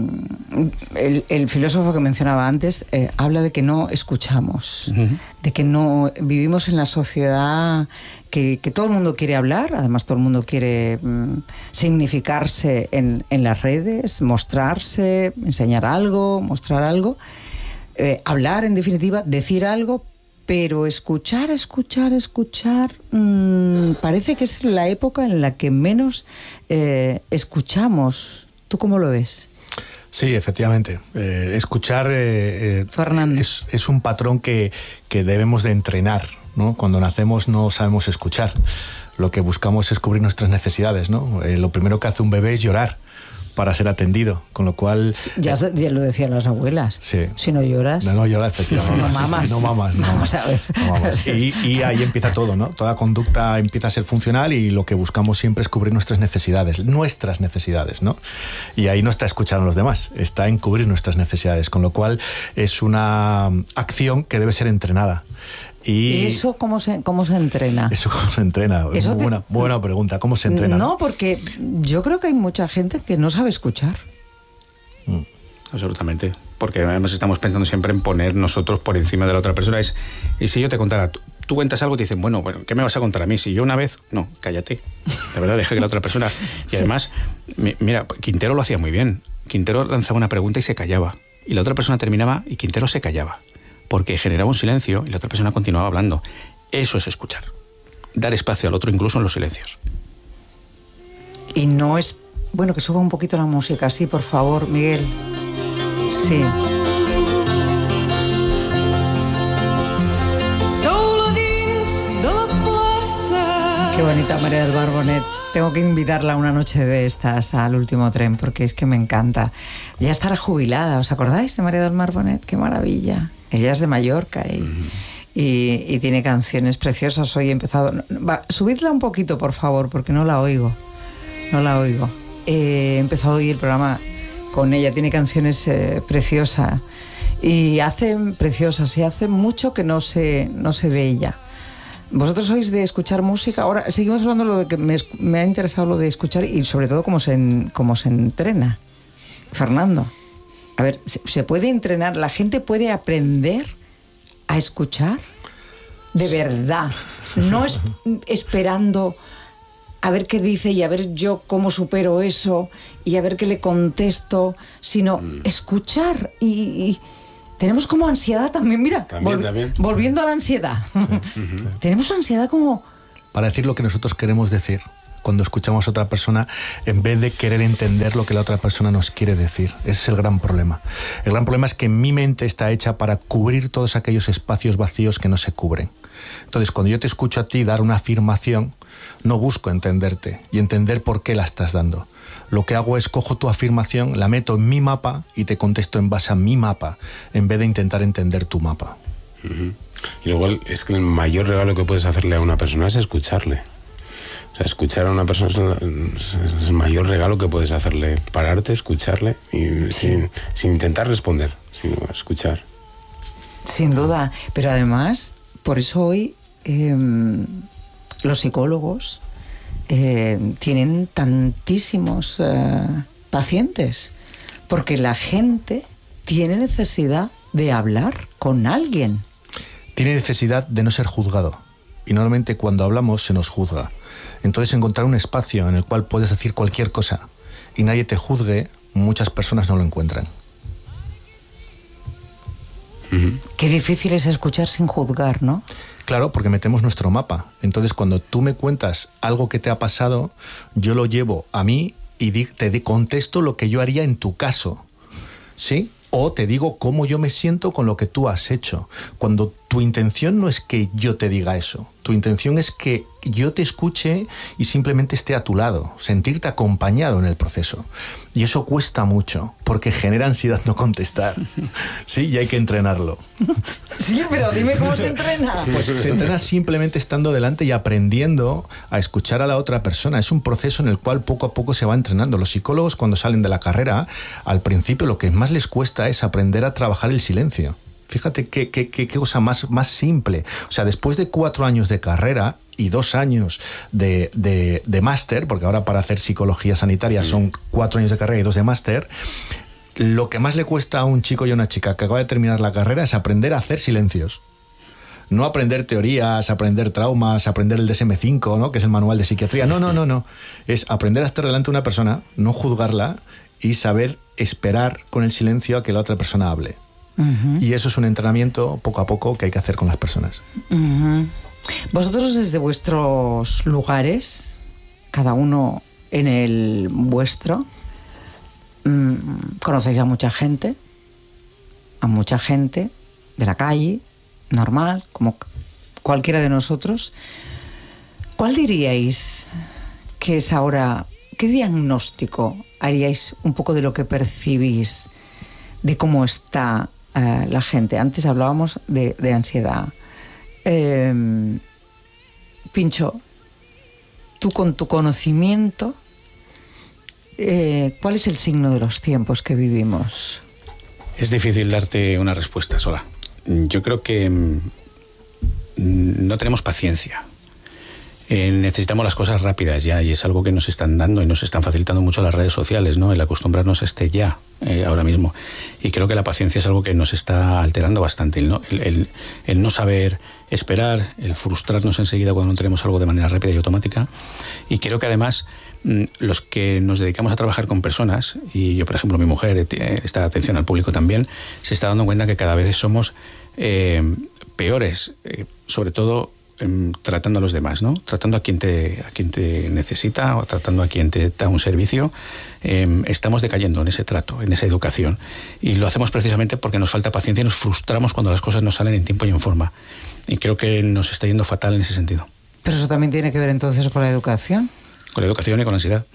S2: el, el filósofo que mencionaba antes eh, habla de que no escuchamos, uh-huh. de que no vivimos en la sociedad que, que todo el mundo quiere hablar, además todo el mundo quiere mm, significarse en, en las redes, mostrarse, enseñar algo, mostrar algo, eh, hablar en definitiva, decir algo, pero escuchar, escuchar, escuchar, mmm, parece que es la época en la que menos eh, escuchamos. ¿Tú cómo lo ves?
S4: Sí, efectivamente. Eh, escuchar eh, eh, es, es un patrón que, que debemos de entrenar, ¿no? Cuando nacemos no sabemos escuchar. Lo que buscamos es cubrir nuestras necesidades, ¿no? Eh, lo primero que hace un bebé es llorar para ser atendido, con lo cual...
S2: Ya, eh, ya lo decían las abuelas.
S4: Sí.
S2: Si no lloras...
S4: No, no lloras, efectivamente.
S2: No mamas.
S4: No mamas. No
S2: Vamos a ver.
S4: No mamas. Y, y ahí empieza todo, ¿no? Toda conducta empieza a ser funcional y lo que buscamos siempre es cubrir nuestras necesidades, nuestras necesidades, ¿no? Y ahí no está escuchar a los demás, está en cubrir nuestras necesidades, con lo cual es una acción que debe ser entrenada. Y
S2: ¿Y eso cómo se, cómo se entrena?
S4: Eso cómo se entrena, es una buena, buena pregunta. ¿Cómo se entrena?
S2: No, porque yo creo que hay mucha gente que no sabe escuchar.
S1: Mm. Absolutamente. Porque además estamos pensando siempre en poner nosotros por encima de la otra persona. Es, y si yo te contara, tú, tú cuentas algo y te dicen, bueno, bueno, ¿qué me vas a contar a mí? Si yo una vez, no, cállate. De verdad, deja que la otra persona... Y además, sí. Mira, Quintero lo hacía muy bien. Quintero lanzaba una pregunta y se callaba. Y la otra persona terminaba y Quintero se callaba. Porque generaba un silencio y la otra persona continuaba hablando. Eso es escuchar. Dar espacio al otro incluso en los silencios.
S2: Y no es... Bueno, que suba un poquito la música, sí, por favor, Miguel. Sí. Qué bonita María del Mar Bonet. Tengo que invitarla una noche de estas al Último Tren, porque es que me encanta. Ya estará jubilada, ¿os acordáis de María del Mar Bonet? Qué maravilla. Ella es de Mallorca y, mm. y, y tiene canciones preciosas. Hoy he empezado... Va, subidla un poquito, por favor, porque no la oigo. No la oigo. He empezado hoy el programa con ella, tiene canciones eh, preciosas y hace preciosas y hace mucho que no sé, no sé de ella. ¿Vosotros sois de escuchar música? Ahora seguimos hablando de lo de que me, me ha interesado lo de escuchar y sobre todo cómo se, cómo se entrena. Fernando, a ver, ¿se, ¿se puede entrenar? ¿La gente puede aprender a escuchar? De verdad, no es esperando a ver qué dice y a ver yo cómo supero eso y a ver qué le contesto, sino mm. escuchar y, y tenemos como ansiedad también, mira,
S3: también,
S2: vol-
S3: también.
S2: volviendo a la ansiedad, sí. uh-huh. Tenemos ansiedad como...
S4: Para decir lo que nosotros queremos decir cuando escuchamos a otra persona, en vez de querer entender lo que la otra persona nos quiere decir. Ese es el gran problema. El gran problema es que mi mente está hecha para cubrir todos aquellos espacios vacíos que no se cubren. Entonces, cuando yo te escucho a ti dar una afirmación, no busco entenderte y entender por qué la estás dando. Lo que hago es cojo tu afirmación, la meto en mi mapa y te contesto en base a mi mapa, en vez de intentar entender tu mapa.
S3: Uh-huh. Y luego es que el mayor regalo que puedes hacerle a una persona es escucharle. O sea, escuchar a una persona es el mayor regalo que puedes hacerle. Pararte, escucharle y sí. sin, sin intentar responder, sino escuchar.
S2: Sin duda, pero además, por eso hoy eh, los psicólogos eh, tienen tantísimos eh, pacientes, porque la gente tiene necesidad de hablar con alguien.
S4: Tiene necesidad de no ser juzgado. Y normalmente cuando hablamos se nos juzga. Entonces encontrar un espacio en el cual puedes decir cualquier cosa y nadie te juzgue, muchas personas no lo encuentran.
S2: Uh-huh. Qué difícil es escuchar sin juzgar, ¿no?
S4: Claro, porque metemos nuestro mapa. Entonces cuando tú me cuentas algo que te ha pasado, yo lo llevo a mí y te contesto lo que yo haría en tu caso, ¿sí? O te digo cómo yo me siento con lo que tú has hecho. Cuando tu intención no es que yo te diga eso, tu intención es que yo te escuche y simplemente esté a tu lado, sentirte acompañado en el proceso. Y eso cuesta mucho, porque genera ansiedad no contestar. Sí, y hay que entrenarlo.
S2: Sí, pero dime cómo se entrena.
S4: Pues se entrena simplemente estando delante y aprendiendo a escuchar a la otra persona. Es un proceso en el cual poco a poco se va entrenando. Los psicólogos, cuando salen de la carrera, al principio lo que más les cuesta es aprender a trabajar el silencio. Fíjate qué, qué, qué, qué cosa más, más simple. O sea, después de cuatro años de carrera y dos años de, de, de máster, porque ahora para hacer psicología sanitaria son cuatro años de carrera y dos de máster, lo que más le cuesta a un chico y a una chica que acaba de terminar la carrera es aprender a hacer silencios. No aprender teorías, aprender traumas, aprender el D S M cinco, ¿no? Que es el manual de psiquiatría. No, no, no, no. Es aprender a estar delante de una persona, no juzgarla y saber esperar con el silencio a que la otra persona hable. Uh-huh. Y eso es un entrenamiento poco a poco que hay que hacer con las personas.
S2: Uh-huh. Vosotros desde vuestros lugares, cada uno en el vuestro, mmm, conocéis a mucha gente, a mucha gente de la calle, normal, como cualquiera de nosotros. ¿Cuál diríais que es ahora, qué diagnóstico haríais un poco de lo que percibís, de cómo está Uh, la gente? Antes hablábamos de, de ansiedad. Eh, Pincho, tú con tu conocimiento, eh, ¿cuál es el signo de los tiempos que vivimos?
S1: Es difícil darte una respuesta sola. Yo creo que mmm, no tenemos paciencia. Eh, necesitamos las cosas rápidas ya, y es algo que nos están dando y nos están facilitando mucho las redes sociales, ¿no? El acostumbrarnos a este ya, eh, ahora mismo. Y creo que la paciencia es algo que nos está alterando bastante, ¿no? El, el, el no saber esperar, el frustrarnos enseguida cuando no tenemos algo de manera rápida y automática. Y creo que además los que nos dedicamos a trabajar con personas, y yo por ejemplo mi mujer, esta atención al público también, se está dando cuenta que cada vez somos eh, peores, eh, sobre todo tratando a los demás, ¿no? Tratando a quien te a quien te necesita o tratando a quien te da un servicio. Eh, estamos decayendo en ese trato, en esa educación, y lo hacemos precisamente porque nos falta paciencia y nos frustramos cuando las cosas no salen en tiempo y en forma, y creo que nos está yendo fatal en ese sentido.
S2: Pero eso también tiene que ver entonces con la educación.
S1: Con la educación y con la ansiedad.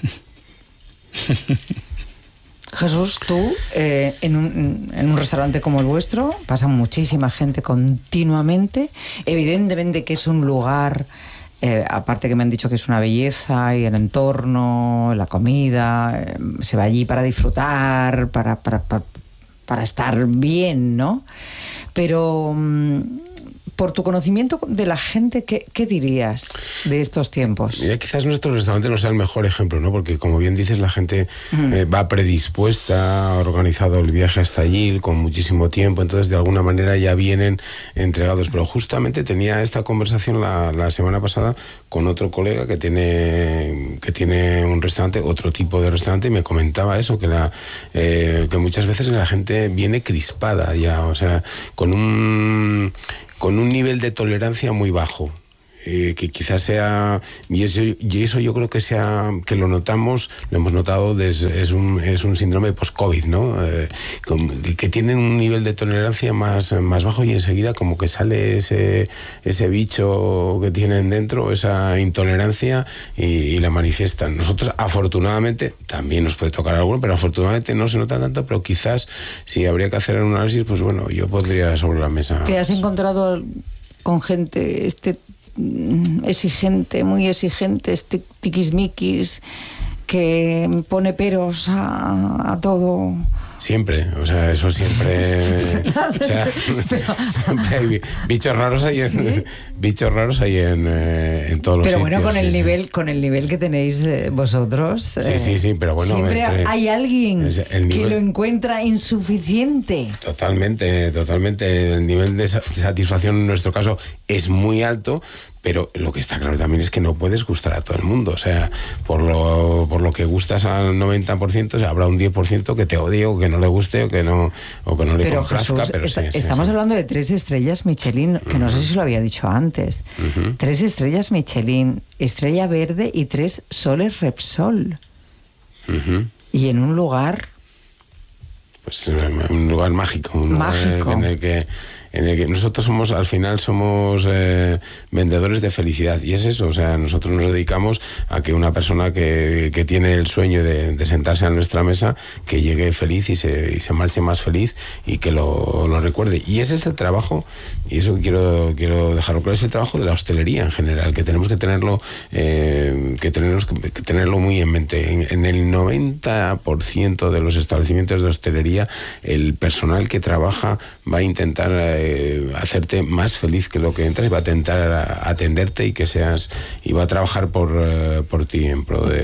S2: Jesús, tú eh, en, un, en un restaurante como el vuestro pasa muchísima gente continuamente. Evidentemente que es un lugar Eh, aparte que me han dicho que es una belleza y el entorno, la comida, eh, se va allí para disfrutar, para, para, para, para estar bien, ¿no? Pero mmm, por tu conocimiento de la gente, ¿qué, qué dirías de estos tiempos?
S3: Mira, quizás nuestro restaurante no sea el mejor ejemplo, ¿no? Porque como bien dices, la gente mm. eh, va predispuesta, ha organizado el viaje hasta allí con muchísimo tiempo, entonces de alguna manera ya vienen entregados. Pero justamente tenía esta conversación la, la semana pasada con otro colega que tiene, que tiene un restaurante, otro tipo de restaurante, y me comentaba eso, que, la, eh, que muchas veces la gente viene crispada ya, o sea, con un... con un nivel de tolerancia muy bajo. Eh, que quizás sea, y eso, y eso yo creo que sea, que lo notamos, lo hemos notado, desde, es, un, es un síndrome post-COVID, ¿no? Eh, con, que tienen un nivel de tolerancia más, más bajo y enseguida como que sale ese, ese bicho que tienen dentro, esa intolerancia, y, y la manifiestan. Nosotros, afortunadamente, también nos puede tocar alguno, pero afortunadamente no se nota tanto, pero quizás si habría que hacer un análisis, pues bueno, yo podría sobre la mesa.
S2: ¿Te has encontrado con gente este exigente, muy exigente, este tiquismiquis, que pone peros a, a todo?
S3: Siempre, o sea, eso siempre... o sea, pero, siempre hay bichos raros ahí en, ¿sí? bichos raros ahí en, eh, en todos los
S2: pero
S3: sitios.
S2: Pero bueno, con
S3: sí,
S2: el
S3: sí.
S2: nivel con el nivel que tenéis eh, vosotros...
S3: Sí, eh, sí, sí, pero bueno...
S2: Siempre entre, hay alguien nivel, que lo encuentra insuficiente.
S3: Totalmente, totalmente. El nivel de satisfacción en nuestro caso es muy alto, pero lo que está claro también es que no puedes gustar a todo el mundo. O sea, por lo, por lo que gustas al noventa por ciento, o sea, habrá un diez por ciento que te odie o que no le guste o que no, o que no le
S2: pero
S3: complazca.
S2: Jesús,
S3: pero
S2: está,
S3: sí,
S2: estamos
S3: sí,
S2: hablando de tres estrellas Michelin, que uh-huh. no sé si lo había dicho antes. Uh-huh. Tres estrellas Michelin, Estrella Verde y tres soles Repsol. Uh-huh. Y en un lugar...
S3: Pues un lugar mágico. Un
S2: mágico.
S3: Lugar en el que... en el que nosotros somos, al final somos eh, vendedores de felicidad, y es eso, o sea, nosotros nos dedicamos a que una persona que, que tiene el sueño de, de sentarse a nuestra mesa, que llegue feliz y se, y se marche más feliz y que lo, lo recuerde, y ese es el trabajo, y eso quiero, quiero dejarlo claro, es el trabajo de la hostelería en general, que tenemos que tenerlo eh, que tenemos que, que tenerlo muy en mente. En, en el noventa por ciento de los establecimientos de hostelería, el personal que trabaja va a intentar eh, Eh, hacerte más feliz que lo que entras, va a intentar atenderte y que seas, y va a trabajar por, uh, por ti en pro de,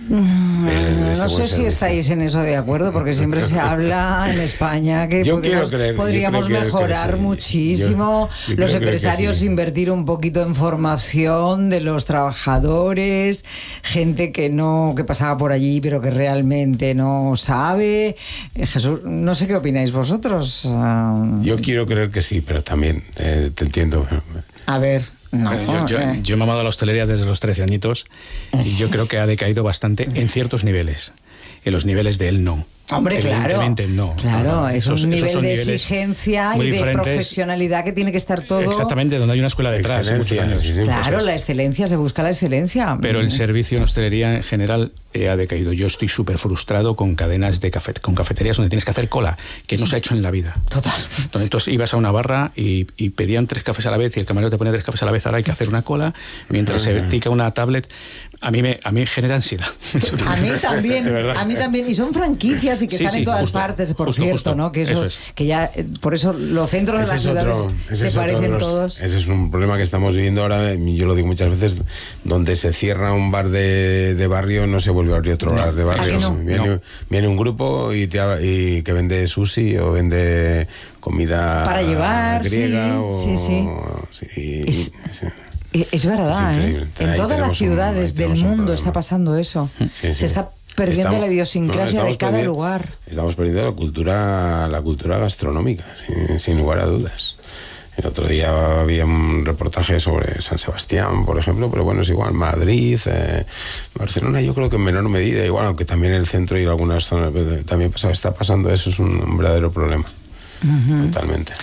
S3: de, de
S2: no sé si estáis en eso de acuerdo, porque siempre se habla en España que
S3: yo
S2: podríamos,
S3: creer,
S2: podríamos
S3: yo
S2: mejorar
S3: que sí.
S2: muchísimo, yo, yo los empresarios sí. invertir un poquito en formación de los trabajadores, gente que no, que pasaba por allí pero que realmente no sabe. eh, Jesús, no sé qué opináis vosotros. Uh,
S3: yo quiero creer que sí, pero también eh, te entiendo.
S2: A ver, no.
S1: Yo, yo,
S2: eh.
S1: yo he mamado la hostelería desde los trece añitos y yo creo que ha decaído bastante en ciertos niveles. En los niveles de él no.
S2: Hombre, claro.
S1: No.
S2: Claro,
S1: no, no.
S2: es
S1: esos,
S2: un nivel de exigencia y de profesionalidad que tiene que estar todo.
S1: Exactamente, donde hay una escuela detrás. Muchos años.
S3: Sí, sí,
S2: claro,
S3: pues
S2: la excelencia, se busca la excelencia.
S1: Pero el servicio en hostelería en general eh, ha decaído. Yo estoy súper frustrado con cadenas de café, con cafeterías donde tienes que hacer cola, que no se ha hecho en la vida.
S2: Total.
S1: Donde entonces ibas a una barra y, y pedían tres cafés a la vez y el camarero te pone tres cafés a la vez. Ahora hay que hacer una cola mientras se tica una tablet. A mí me, a mí genera ansiedad.
S2: A mí también, a mí también. Y son franquicias y que sí, están sí, en todas
S1: justo,
S2: partes, por
S1: justo,
S2: cierto,
S1: justo.
S2: ¿no? Que eso,
S1: eso es.
S2: que ya, por eso los centros ese de las ciudades otro, se parecen
S3: los,
S2: todos.
S3: Ese es un problema que estamos viviendo ahora, y yo lo digo muchas veces, donde se cierra un bar de, de barrio, no se vuelve a abrir otro no, bar de barrio.
S2: No?
S3: Viene,
S1: no.
S3: viene un grupo y, te, y que vende sushi o vende comida
S2: para llevar,
S3: griega
S2: sí,
S3: o,
S2: sí, sí.
S3: sí,
S2: es,
S3: sí.
S2: Es verdad, es ¿eh? En todas las ciudades un, del mundo está pasando eso. Sí, sí. Se está perdiendo estamos, la idiosincrasia no, de cada lugar.
S3: Estamos perdiendo la cultura, la cultura gastronómica, sin, sin lugar a dudas. El otro día había un reportaje sobre San Sebastián, por ejemplo, pero bueno, es igual Madrid, eh, Barcelona, yo creo que en menor medida, igual, aunque también el centro y algunas zonas también pasa, está pasando eso, es un, un verdadero problema. Uh-huh. Totalmente.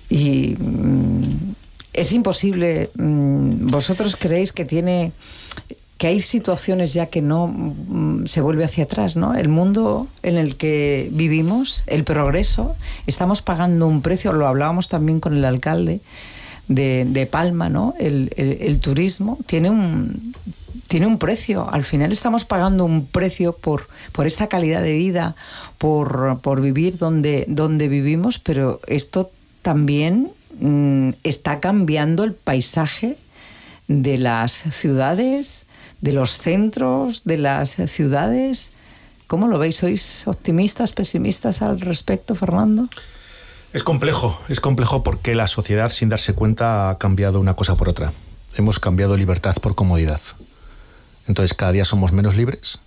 S2: Y mmm, es imposible. Mmm, ¿Vosotros creéis que tiene... que hay situaciones ya que no mm, se vuelve hacia atrás, ¿no? El mundo en el que vivimos, el progreso, estamos pagando un precio, lo hablábamos también con el alcalde, de, de Palma, ¿no? El, el, el turismo tiene un, tiene un precio. Al final estamos pagando un precio por, por esta calidad de vida, por, por vivir donde, donde vivimos, pero esto también mmm, está cambiando el paisaje de las ciudades, de los centros de las ciudades. ¿Cómo lo veis? ¿Sois optimistas, pesimistas al respecto, Fernando?
S4: Es complejo, es complejo porque la sociedad, sin darse cuenta, ha cambiado una cosa por otra. Hemos cambiado libertad por comodidad. Entonces cada día somos menos libres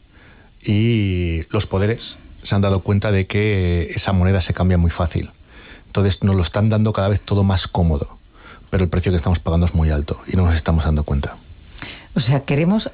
S4: y los poderes se han dado cuenta de que esa moneda se cambia muy fácil. Entonces nos lo están dando cada vez todo más cómodo, pero el precio que estamos pagando es muy alto y no nos estamos dando cuenta.
S2: O sea, queremos...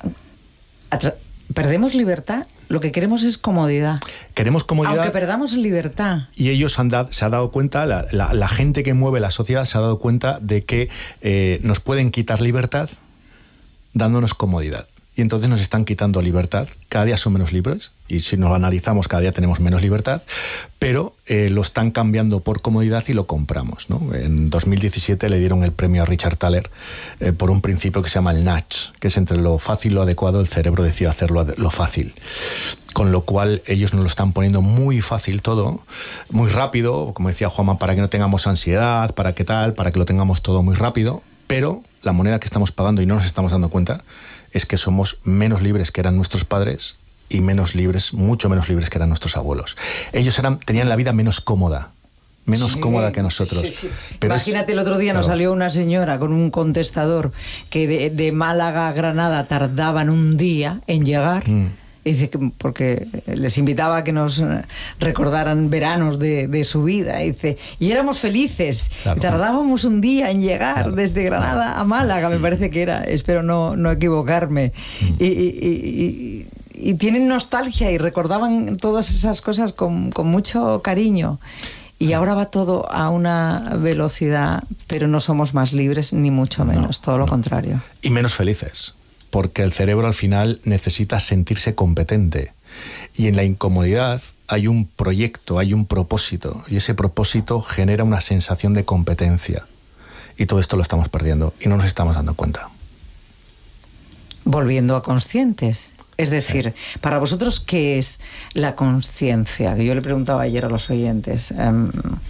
S2: ¿Perdemos libertad? Lo que queremos es comodidad.
S4: Queremos comodidad.
S2: Aunque perdamos libertad.
S4: Y ellos han dado, se ha dado cuenta, la, la, la gente que mueve la sociedad se ha dado cuenta de que eh, nos pueden quitar libertad dándonos comodidad. Y entonces nos están quitando libertad. Cada día son menos libres. Y si nos analizamos, cada día tenemos menos libertad. Pero eh, lo están cambiando por comodidad y lo compramos, ¿no? En dos mil diecisiete le dieron el premio a Richard Thaler eh, por un principio que se llama el nudge, que es entre lo fácil y lo adecuado, el cerebro decide hacerlo lo fácil. Con lo cual ellos nos lo están poniendo muy fácil todo, muy rápido, como decía Juanma, para que no tengamos ansiedad, para que tal, para que lo tengamos todo muy rápido. Pero la moneda que estamos pagando y no nos estamos dando cuenta es que somos menos libres que eran nuestros padres y menos libres, mucho menos libres que eran nuestros abuelos. Ellos eran, tenían la vida menos cómoda, menos sí, cómoda que nosotros. Sí, sí.
S2: Pero imagínate, es, el otro día claro. nos salió una señora con un contestador que de, de Málaga a Granada tardaban un día en llegar. Mm. Dice que porque les invitaba a que nos recordaran veranos de, de su vida. Dice, y éramos felices. Claro. Tardábamos un día en llegar claro. desde Granada a Málaga, me parece que era. Espero no, no equivocarme. Mm. Y, y, y, y tienen nostalgia y recordaban todas esas cosas con, con mucho cariño. Y ahora va todo a una velocidad, pero no somos más libres ni mucho menos, no, todo lo no. contrario.
S4: Y menos felices. Porque el cerebro al final necesita sentirse competente. Y en la incomodidad hay un proyecto, hay un propósito. Y ese propósito genera una sensación de competencia. Y todo esto lo estamos perdiendo y no nos estamos dando cuenta.
S2: Volviendo a conscientes. Es decir, sí. para vosotros, ¿qué es la conciencia? Que yo le preguntaba ayer a los oyentes. Um,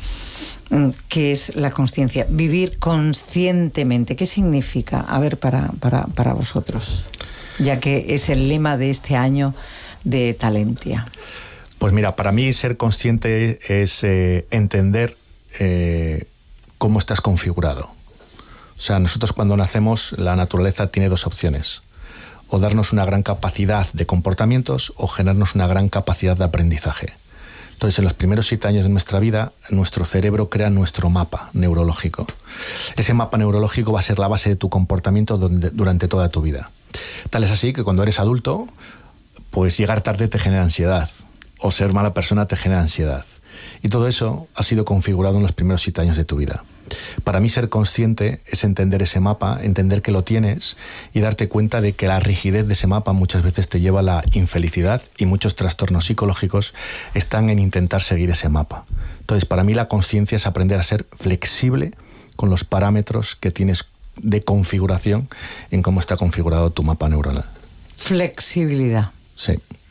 S2: ¿Qué es la consciencia? Vivir conscientemente. ¿Qué significa? A ver, para, para, para vosotros, ya que es el lema de este año de Talentia.
S4: Pues mira, para mí ser consciente es eh, entender eh, cómo estás configurado. O sea, nosotros cuando nacemos, la naturaleza tiene dos opciones. O darnos una gran capacidad de comportamientos o generarnos una gran capacidad de aprendizaje. Entonces, en los primeros siete años de nuestra vida, nuestro cerebro crea nuestro mapa neurológico. Ese mapa neurológico va a ser la base de tu comportamiento durante toda tu vida. Tal es así que cuando eres adulto, pues llegar tarde te genera ansiedad, o ser mala persona te genera ansiedad. Y todo eso ha sido configurado en los primeros siete años de tu vida. Para mí ser consciente es entender ese mapa, entender que lo tienes y darte cuenta de que la rigidez de ese mapa muchas veces te lleva a la infelicidad y muchos trastornos psicológicos están en intentar seguir ese mapa. Entonces, para mí la consciencia es aprender a ser flexible con los parámetros que tienes de configuración en cómo está configurado tu mapa neuronal.
S2: Flexibilidad.
S4: Sí.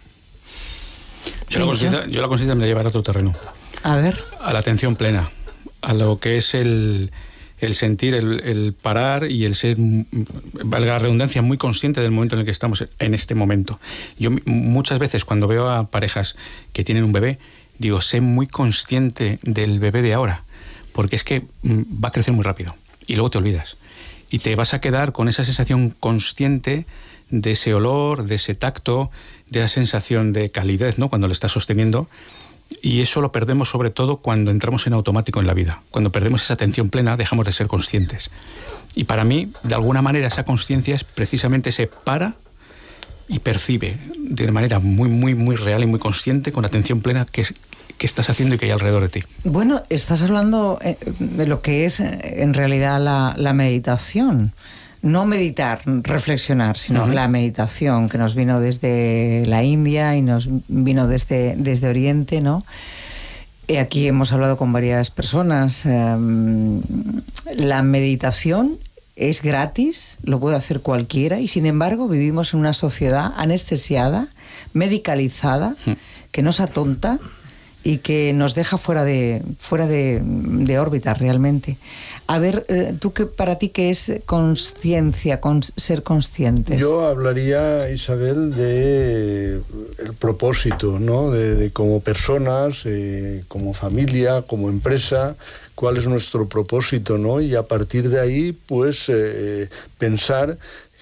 S1: Yo la conciencia, yo la conciencia me la llevaré a otro terreno.
S2: A ver.
S1: A la atención plena. A lo que es el, el sentir, el, el parar y el ser, valga la redundancia, muy consciente del momento en el que estamos en este momento. Yo muchas veces cuando veo a parejas que tienen un bebé, digo, sé muy consciente del bebé de ahora, porque es que va a crecer muy rápido y luego te olvidas. Y te vas a quedar con esa sensación consciente de ese olor, de ese tacto, de esa sensación de calidez, ¿no? Cuando lo estás sosteniendo. Y eso lo perdemos sobre todo cuando entramos en automático en la vida. Cuando perdemos esa atención plena, dejamos de ser conscientes. Y para mí, de alguna manera, esa conciencia es precisamente ese para y percibe de manera muy, muy, muy real y muy consciente, con atención plena, qué, qué estás haciendo y qué hay alrededor de ti.
S2: Bueno, estás hablando de lo que es en realidad la, la meditación. No meditar, reflexionar, sino uh-huh. la meditación que nos vino desde la India y nos vino desde, desde Oriente, ¿no? Aquí hemos hablado con varias personas. Um, la meditación es gratis, lo puede hacer cualquiera, y sin embargo vivimos en una sociedad anestesiada, medicalizada, mm. que nos atonta y que nos deja fuera de, fuera de, de órbita realmente. A ver, eh, tú que para ti qué es conciencia, con, ser conscientes.
S5: Yo hablaría, Isabel, de el propósito, ¿no? De, de como personas, eh, como familia, como empresa, cuál es nuestro propósito, ¿no? Y a partir de ahí, pues, eh, pensar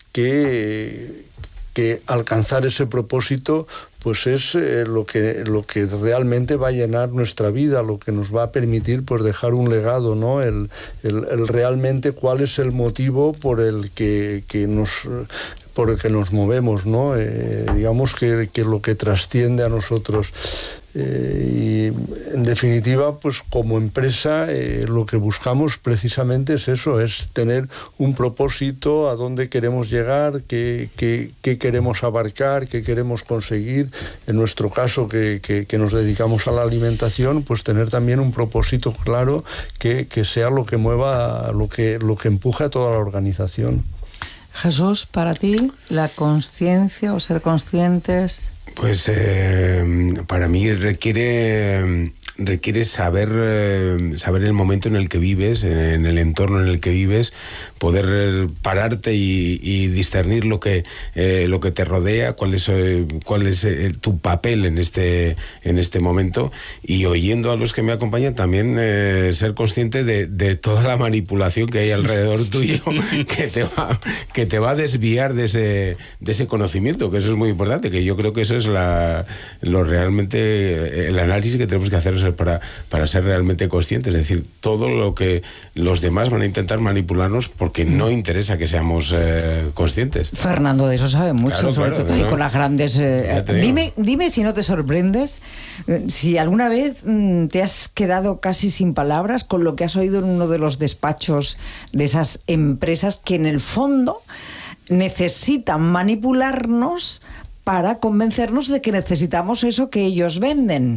S5: que, que alcanzar ese propósito pues es eh, lo que lo que realmente va a llenar nuestra vida, lo que nos va a permitir pues dejar un legado, ¿no? El, el, el realmente cuál es el motivo por el que, que nos por el que nos movemos, ¿no? Eh, digamos que, que lo que trasciende a nosotros. Eh, y en definitiva, pues como empresa eh, lo que buscamos precisamente es eso, es tener un propósito, a dónde queremos llegar, qué, qué, qué queremos abarcar, qué queremos conseguir. En nuestro caso, que, que, que nos dedicamos a la alimentación, pues tener también un propósito claro que, que sea lo que mueva, lo que, lo que empuja a toda la organización.
S2: Jesús, para ti, la conciencia o ser conscientes...
S3: Pues eh, para mí requiere requiere saber eh, saber el momento en el que vives, en el entorno en el que vives, poder pararte y, y discernir lo que eh, lo que te rodea, cuál es eh, cuál es eh, tu papel en este en este momento, y oyendo a los que me acompañan también eh, ser consciente de, de toda la manipulación que hay alrededor tuyo que te va que te va a desviar de ese de ese conocimiento, que eso es muy importante, que yo creo que eso es la lo realmente el análisis que tenemos que hacer para, para ser realmente conscientes, es decir, todo lo que los demás van a intentar manipularnos porque no interesa que seamos eh, conscientes.
S2: Fernando de eso sabe mucho, claro, sobre claro, todo ¿no? con las grandes... Eh, dime, dime si no te sorprendes, eh, si alguna vez mm, te has quedado casi sin palabras con lo que has oído en uno de los despachos de esas empresas que en el fondo necesitan manipularnos para convencernos de que necesitamos eso que ellos venden.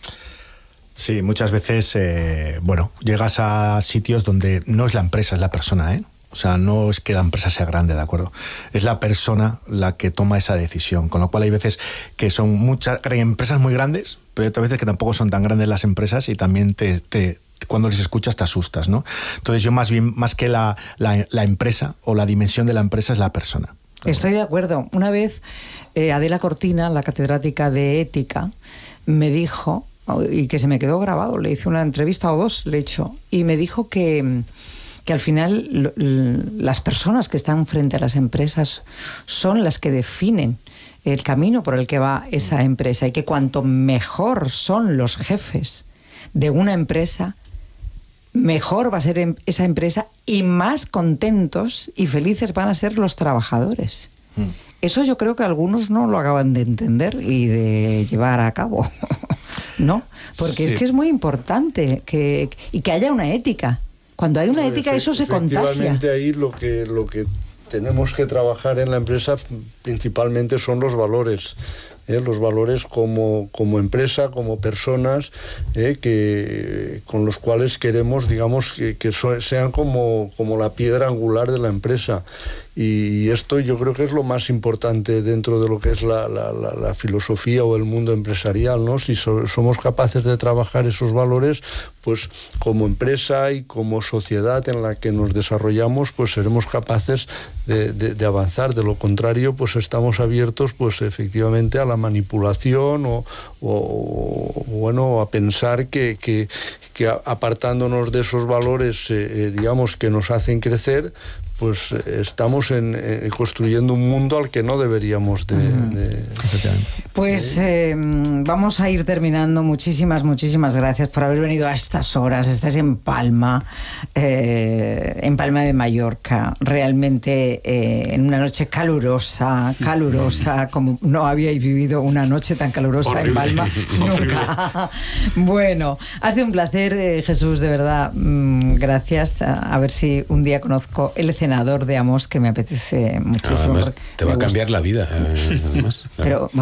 S4: Sí, muchas veces, eh, bueno, llegas a sitios donde no es la empresa, es la persona, ¿eh? O sea, no es que la empresa sea grande, ¿de acuerdo? Es la persona la que toma esa decisión, con lo cual hay veces que son muchas hay empresas muy grandes, pero hay otras veces que tampoco son tan grandes las empresas y también te... te cuando les escuchas te asustas, ¿no? Entonces yo más bien, más que la, la, la empresa o la dimensión de la empresa es la persona.
S2: Estoy de acuerdo. Una vez eh, Adela Cortina, la catedrática de ética, me dijo, y que se me quedó grabado, le hice una entrevista o dos, le he hecho, y me dijo que, que al final las personas que están frente a las empresas son las que definen el camino por el que va esa empresa, y que cuanto mejor son los jefes de una empresa, mejor va a ser esa empresa y más contentos y felices van a ser los trabajadores. Mm. Eso yo creo que algunos no lo acaban de entender y de llevar a cabo, ¿no? Porque sí. Es que es muy importante que, y que haya una ética. Cuando hay una sí, ética, eso se contagia.
S5: Efectivamente, ahí lo que, lo que tenemos que trabajar en la empresa principalmente son los valores. Eh, los valores como, como empresa, como personas, eh, que, con los cuales queremos, digamos, que, que so, sean como, como la piedra angular de la empresa. Y esto yo creo que es lo más importante dentro de lo que es la, la, la, la filosofía o el mundo empresarial, ¿no? Si so, somos capaces de trabajar esos valores, pues como empresa y como sociedad en la que nos desarrollamos, pues seremos capaces de, de, de avanzar. De lo contrario, pues estamos abiertos, pues efectivamente, a la manipulación o, o, o bueno, a pensar que, que, que apartándonos de esos valores, eh, digamos, que nos hacen crecer, pues estamos en, eh, construyendo un mundo al que no deberíamos de... Uh-huh. de...
S2: Pues eh, vamos a ir terminando. Muchísimas, muchísimas gracias por haber venido a estas horas. Estáis en Palma, eh, en Palma de Mallorca, realmente eh, en una noche calurosa, calurosa, como no habíais vivido una noche tan calurosa horrible, en Palma nunca. Bueno, ha sido un placer, eh, Jesús, de verdad. Mm, gracias. A, a ver si un día conozco el escenador de Amos, que me apetece muchísimo.
S3: Además, te va a cambiar la vida. Eh, además,
S2: Pero vamos,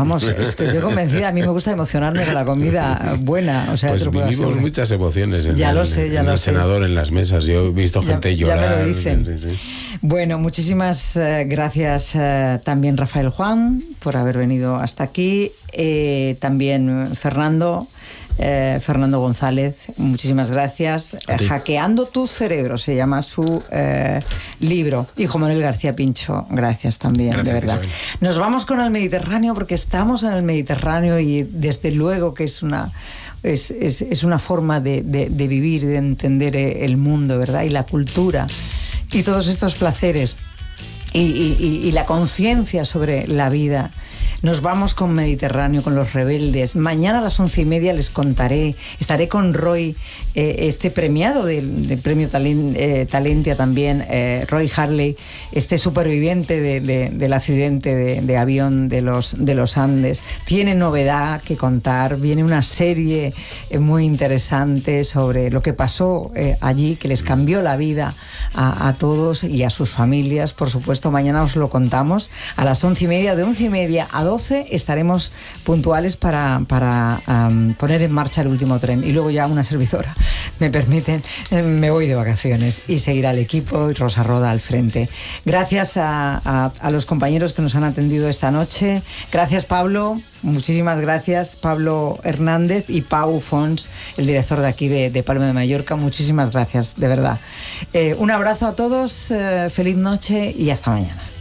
S2: Es que estoy convencida, a mí me gusta emocionarme con la comida buena. O sea,
S3: pues vivimos muchas emociones en,
S2: ya
S3: el,
S2: lo sé, ya
S3: en
S2: lo
S3: el
S2: sé.
S3: senador, en las mesas. Yo he visto gente
S2: ya,
S3: llorar.
S2: Ya me lo dicen.
S3: Sí, sí.
S2: Bueno, muchísimas eh, gracias eh, también Rafael Juan por haber venido hasta aquí. Eh, también Fernando. Eh, Fernando González, muchísimas gracias. Eh, Hackeando tu cerebro se llama su eh, libro. Hijo Manuel García Pincho, gracias también, gracias, de verdad. Isabel. Nos vamos con el Mediterráneo porque estamos en el Mediterráneo y desde luego que es una es, es, es una forma de, de, de vivir, de entender el mundo, ¿verdad? Y la cultura y todos estos placeres y, y, y la conciencia sobre la vida. Nos vamos con Mediterráneo, con Los Rebeldes. Mañana a las once y media les contaré, estaré con Roy, eh, este premiado del, del premio Talent, eh, Talentia también, eh, Roy Harley, este superviviente de, de, del accidente de, de avión de los, de los Andes. Tiene novedad que contar, viene una serie eh, muy interesante sobre lo que pasó eh, allí, que les cambió la vida a, a todos y a sus familias. Por supuesto, mañana os lo contamos a las once y media, de once y media a doce estaremos puntuales para, para um, poner en marcha el último tren y luego ya una servidora, me permiten, eh, me voy de vacaciones y seguirá el equipo y Rosa Roda al frente. Gracias a, a, a los compañeros que nos han atendido esta noche. Gracias Pablo, muchísimas gracias Pablo Hernández y Pau Fons, el director de aquí de, de Palma de Mallorca. Muchísimas gracias, de verdad. Eh, un abrazo a todos, eh, feliz noche y hasta mañana.